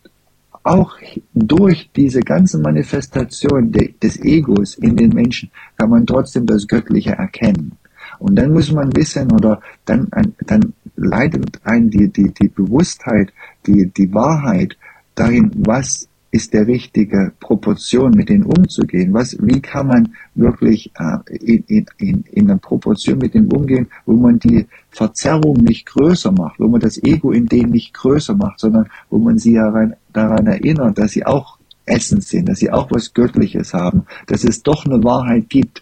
auch durch diese ganze Manifestation de, des Egos in den Menschen kann man trotzdem das Göttliche erkennen. Und dann muss man wissen, oder dann, dann leitet ein die, die, die Bewusstheit, die, die Wahrheit darin, was ist der richtige Proportion, mit denen umzugehen. Was, wie kann man wirklich äh, in, in, in, in einer Proportion mit denen umgehen, wo man die Verzerrung nicht größer macht, wo man das Ego in denen nicht größer macht, sondern wo man sie daran, daran erinnert, dass sie auch Essens sind, dass sie auch was Göttliches haben, dass es doch eine Wahrheit gibt,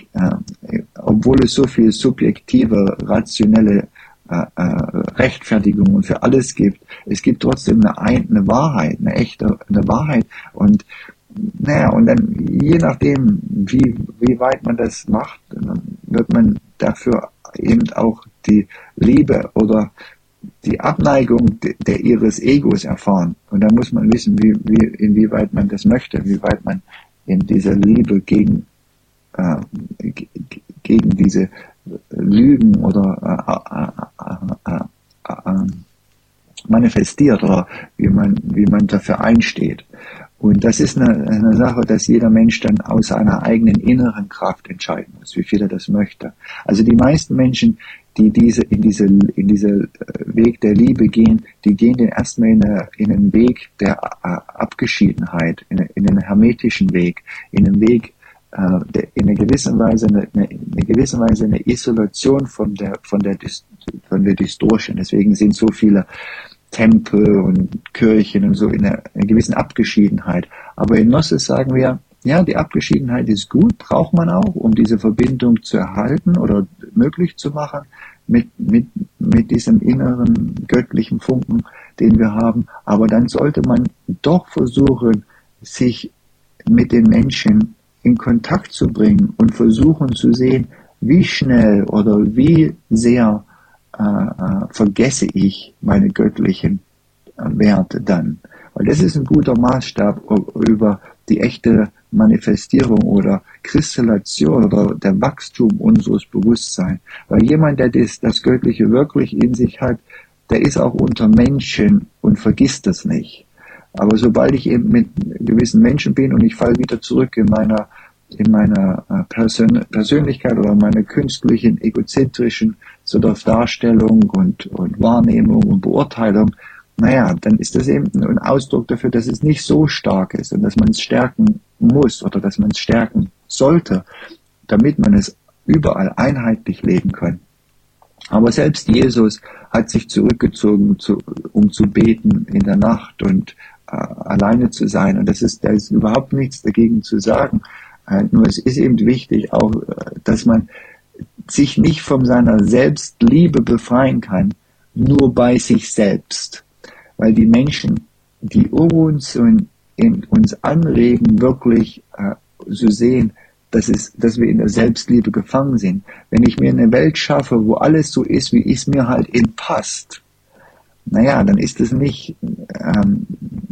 äh, obwohl es so viel subjektive, rationelle äh, äh, Rechtfertigungen für alles gibt. Es gibt trotzdem eine, eine Wahrheit, eine echte eine Wahrheit. Und naja, und dann je nachdem, wie, wie weit man das macht, dann wird man dafür eben auch die Liebe oder die Abneigung de, der ihres Egos erfahren. Und da muss man wissen, wie, wie, inwieweit man das möchte, wie weit man in dieser Liebe gegen, äh, g- gegen diese Lügen oder äh, äh, äh, äh, manifestiert oder wie man, wie man dafür einsteht. Und das ist eine, eine Sache, dass jeder Mensch dann aus seiner eigenen inneren Kraft entscheiden muss, wie viel er das möchte. Also die meisten Menschen, die diese, in diese, in diese Weg der Liebe gehen, die gehen den erstmal in, eine, in einen Weg der Abgeschiedenheit, in, in einen hermetischen Weg, in einen Weg, äh, der, in einer gewissen Weise, eine, eine, eine gewisse Weise eine Isolation von der, von der, von der Distortion. Deswegen sind so viele Tempel und Kirchen und so in einer, in einer gewissen Abgeschiedenheit. Aber in Gnosis sagen wir, ja, die Abgeschiedenheit ist gut, braucht man auch, um diese Verbindung zu erhalten oder möglich zu machen mit, mit, mit diesem inneren göttlichen Funken, den wir haben. Aber dann sollte man doch versuchen, sich mit den Menschen in Kontakt zu bringen und versuchen zu sehen, wie schnell oder wie sehr äh, äh, vergesse ich meine göttlichen äh, Werte dann. Weil das ist ein guter Maßstab über die echte Manifestierung oder Kristallation oder der Wachstum unseres Bewusstseins. Weil jemand, der das, das Göttliche wirklich in sich hat, der ist auch unter Menschen und vergisst das nicht. Aber sobald ich eben mit gewissen Menschen bin und ich falle wieder zurück in meiner in meiner Persön- Persönlichkeit oder meiner künstlichen, egozentrischen so der Darstellung und, und Wahrnehmung und Beurteilung, naja, dann ist das eben ein Ausdruck dafür, dass es nicht so stark ist und dass man es stärken muss oder dass man es stärken sollte, damit man es überall einheitlich leben kann. Aber selbst Jesus hat sich zurückgezogen, zu, um zu beten in der Nacht und äh, alleine zu sein. Und das ist, da ist überhaupt nichts dagegen zu sagen. Äh, nur es ist eben wichtig, auch, äh, dass man sich nicht von seiner Selbstliebe befreien kann, nur bei sich selbst. Weil die Menschen, die uns und in uns anregen, wirklich äh, zu sehen, dass, es, dass wir in der Selbstliebe gefangen sind. Wenn ich mir eine Welt schaffe, wo alles so ist, wie es mir halt eben passt, naja, dann ist es nicht, ähm,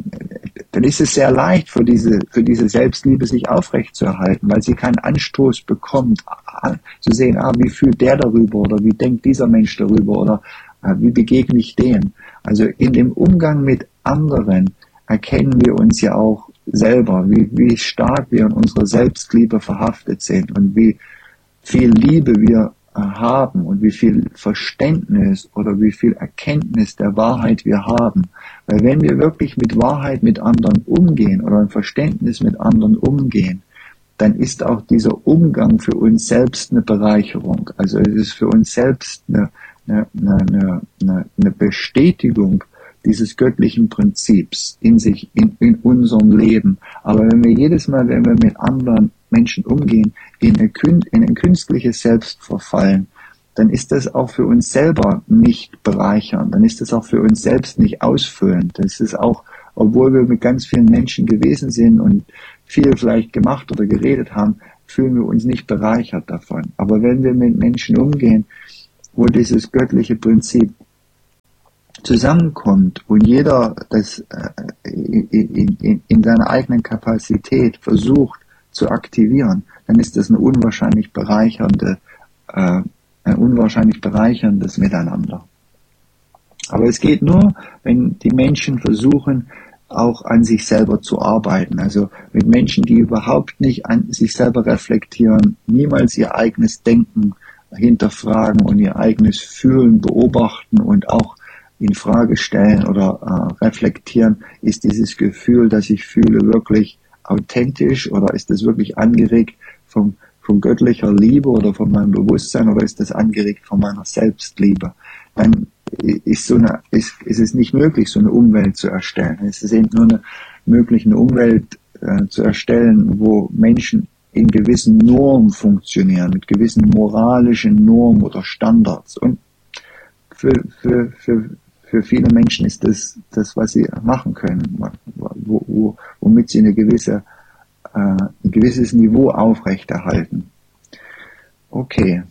dann ist es sehr leicht für diese, für diese Selbstliebe sich aufrechtzuerhalten, weil sie keinen Anstoß bekommt, zu sehen, ah, wie fühlt der darüber oder wie denkt dieser Mensch darüber oder äh, wie begegne ich dem. Also in dem Umgang mit anderen erkennen wir uns ja auch selber, wie, wie stark wir in unserer Selbstliebe verhaftet sind und wie viel Liebe wir äh, haben und wie viel Verständnis oder wie viel Erkenntnis der Wahrheit wir haben. Weil wenn wir wirklich mit Wahrheit mit anderen umgehen oder ein Verständnis mit anderen umgehen, dann ist auch dieser Umgang für uns selbst eine Bereicherung. Also es ist für uns selbst eine, eine, eine, eine, eine Bestätigung dieses göttlichen Prinzips in sich, in, in unserem Leben. Aber wenn wir jedes Mal, wenn wir mit anderen Menschen umgehen, in ein, in ein künstliches Selbst verfallen, dann ist das auch für uns selber nicht bereichernd, dann ist das auch für uns selbst nicht ausfüllend. Das ist auch, obwohl wir mit ganz vielen Menschen gewesen sind und viel vielleicht gemacht oder geredet haben, fühlen wir uns nicht bereichert davon. Aber wenn wir mit Menschen umgehen, wo dieses göttliche Prinzip zusammenkommt und jeder das in, in, in seiner eigenen Kapazität versucht zu aktivieren, dann ist das eine unwahrscheinlich bereichernde, äh, ein unwahrscheinlich bereicherndes Miteinander. Aber es geht nur, wenn die Menschen versuchen, auch an sich selber zu arbeiten. Also mit Menschen, die überhaupt nicht an sich selber reflektieren, niemals ihr eigenes Denken hinterfragen und ihr eigenes Fühlen beobachten und auch in Frage stellen oder äh, reflektieren, ist dieses Gefühl, das ich fühle, wirklich authentisch oder ist es wirklich angeregt vom, von göttlicher Liebe oder von meinem Bewusstsein oder ist es angeregt von meiner Selbstliebe? Dann ist, so eine, ist, ist es nicht möglich, so eine Umwelt zu erstellen. Es ist eben nur eine, möglich, eine Umwelt äh, zu erstellen, wo Menschen in gewissen Normen funktionieren, mit gewissen moralischen Normen oder Standards. Und für, für, für, für viele Menschen ist das, das, was sie machen können, wo, wo, womit sie eine gewisse, äh, ein gewisses Niveau aufrechterhalten. Okay.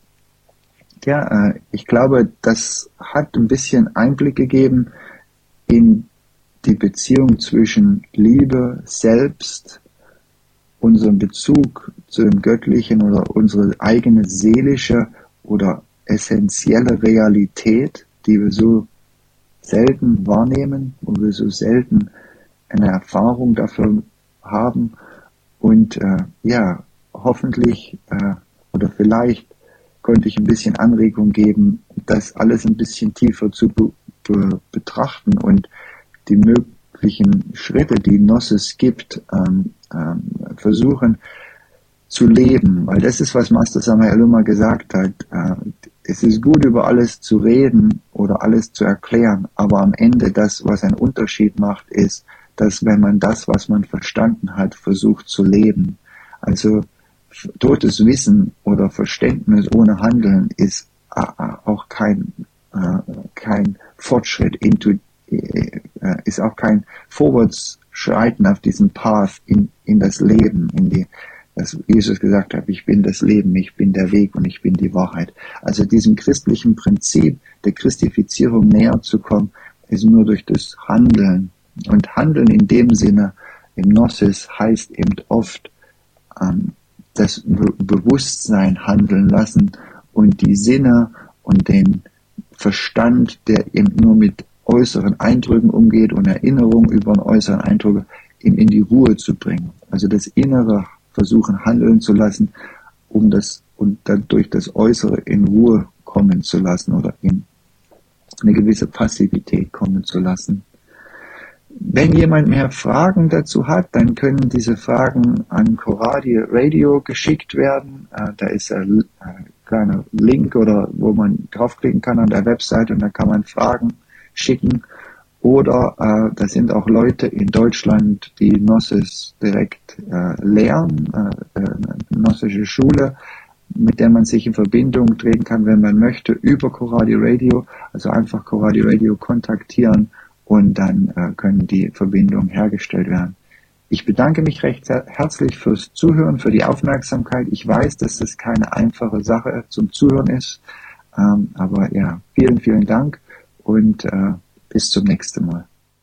Ja, äh, ich glaube, das hat ein bisschen Einblick gegeben in die Beziehung zwischen Liebe selbst, unseren Bezug zu dem Göttlichen oder unsere eigene seelische oder essentielle Realität, die wir so selten wahrnehmen, wo wir so selten eine Erfahrung dafür haben und äh, ja, hoffentlich äh, oder vielleicht konnte ich ein bisschen Anregung geben, das alles ein bisschen tiefer zu be be betrachten und die möglichen Schritte, die Gnosis gibt, ähm, ähm, versuchen zu leben, weil das ist, was Master Samael immer gesagt hat. Äh, es ist gut, über alles zu reden oder alles zu erklären, aber am Ende das, was einen Unterschied macht, ist, dass wenn man das, was man verstanden hat, versucht zu leben. Also totes Wissen oder Verständnis ohne Handeln ist äh, auch kein, äh, kein Fortschritt, into, äh, ist auch kein Vorwärtsschreiten auf diesem Path in, in das Leben, in die, dass Jesus gesagt hat, ich bin das Leben, ich bin der Weg und ich bin die Wahrheit. Also diesem christlichen Prinzip der Christifizierung näher zu kommen, ist nur durch das Handeln. Und Handeln in dem Sinne, im Gnosis, heißt eben oft ähm, das Be- Bewusstsein handeln lassen und die Sinne und den Verstand, der eben nur mit äußeren Eindrücken umgeht und Erinnerungen über einen äußeren Eindruck eben in die Ruhe zu bringen. Also das Innere versuchen handeln zu lassen, um das und dann durch das Äußere in Ruhe kommen zu lassen oder in eine gewisse Passivität kommen zu lassen. Wenn jemand mehr Fragen dazu hat, dann können diese Fragen an Coradi Radio geschickt werden. Äh, da ist ein äh, kleiner Link oder wo man draufklicken kann an der Website und da kann man Fragen schicken. Oder äh, da sind auch Leute in Deutschland, die Gnosis direkt äh, lehren, äh, eine gnostische Schule, mit der man sich in Verbindung treten kann, wenn man möchte, über Coradi Radio. Also einfach Coradi Radio kontaktieren und dann äh, können die Verbindungen hergestellt werden. Ich bedanke mich recht herzlich fürs Zuhören, für die Aufmerksamkeit. Ich weiß, dass das keine einfache Sache zum Zuhören ist, ähm, aber ja, vielen, vielen Dank und äh, bis zum nächsten Mal.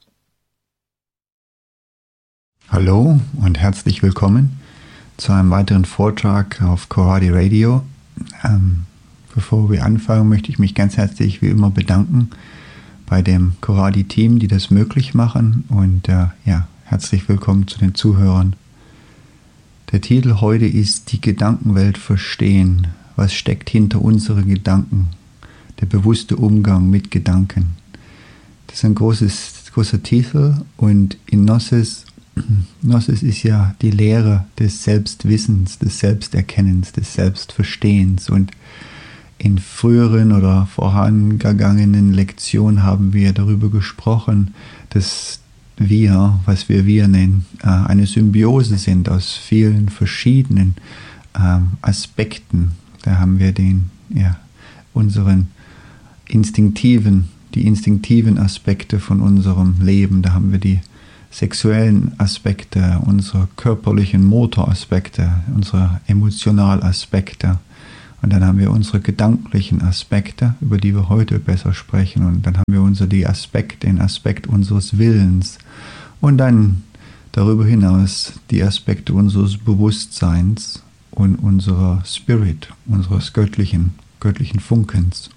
Hallo und herzlich willkommen zu einem weiteren Vortrag auf Coradi Radio. Ähm, bevor wir anfangen, möchte ich mich ganz herzlich wie immer bedanken bei dem Coradi-Team, die das möglich machen. Und äh, ja, herzlich willkommen zu den Zuhörern. Der Titel heute ist Die Gedankenwelt verstehen. Was steckt hinter unseren Gedanken? Der bewusste Umgang mit Gedanken. Das ist ein großes, großer Titel und in Gnosis, Gnosis ist ja die Lehre des Selbstwissens, des Selbsterkennens, des Selbstverstehens und in früheren oder vorangegangenen Lektionen haben wir darüber gesprochen, dass wir, was wir wir nennen, eine Symbiose sind aus vielen verschiedenen Aspekten. Da haben wir den, ja, unseren instinktiven, die instinktiven Aspekte von unserem Leben. Da haben wir die sexuellen Aspekte, unsere körperlichen Motoraspekte, unsere Emotionalaspekte. Und dann haben wir unsere gedanklichen Aspekte, über die wir heute besser sprechen. Und dann haben wir unsere, die Aspekt, den Aspekt unseres Willens. Und dann darüber hinaus die Aspekte unseres Bewusstseins und unserer Spirit, unseres göttlichen, göttlichen Funkens.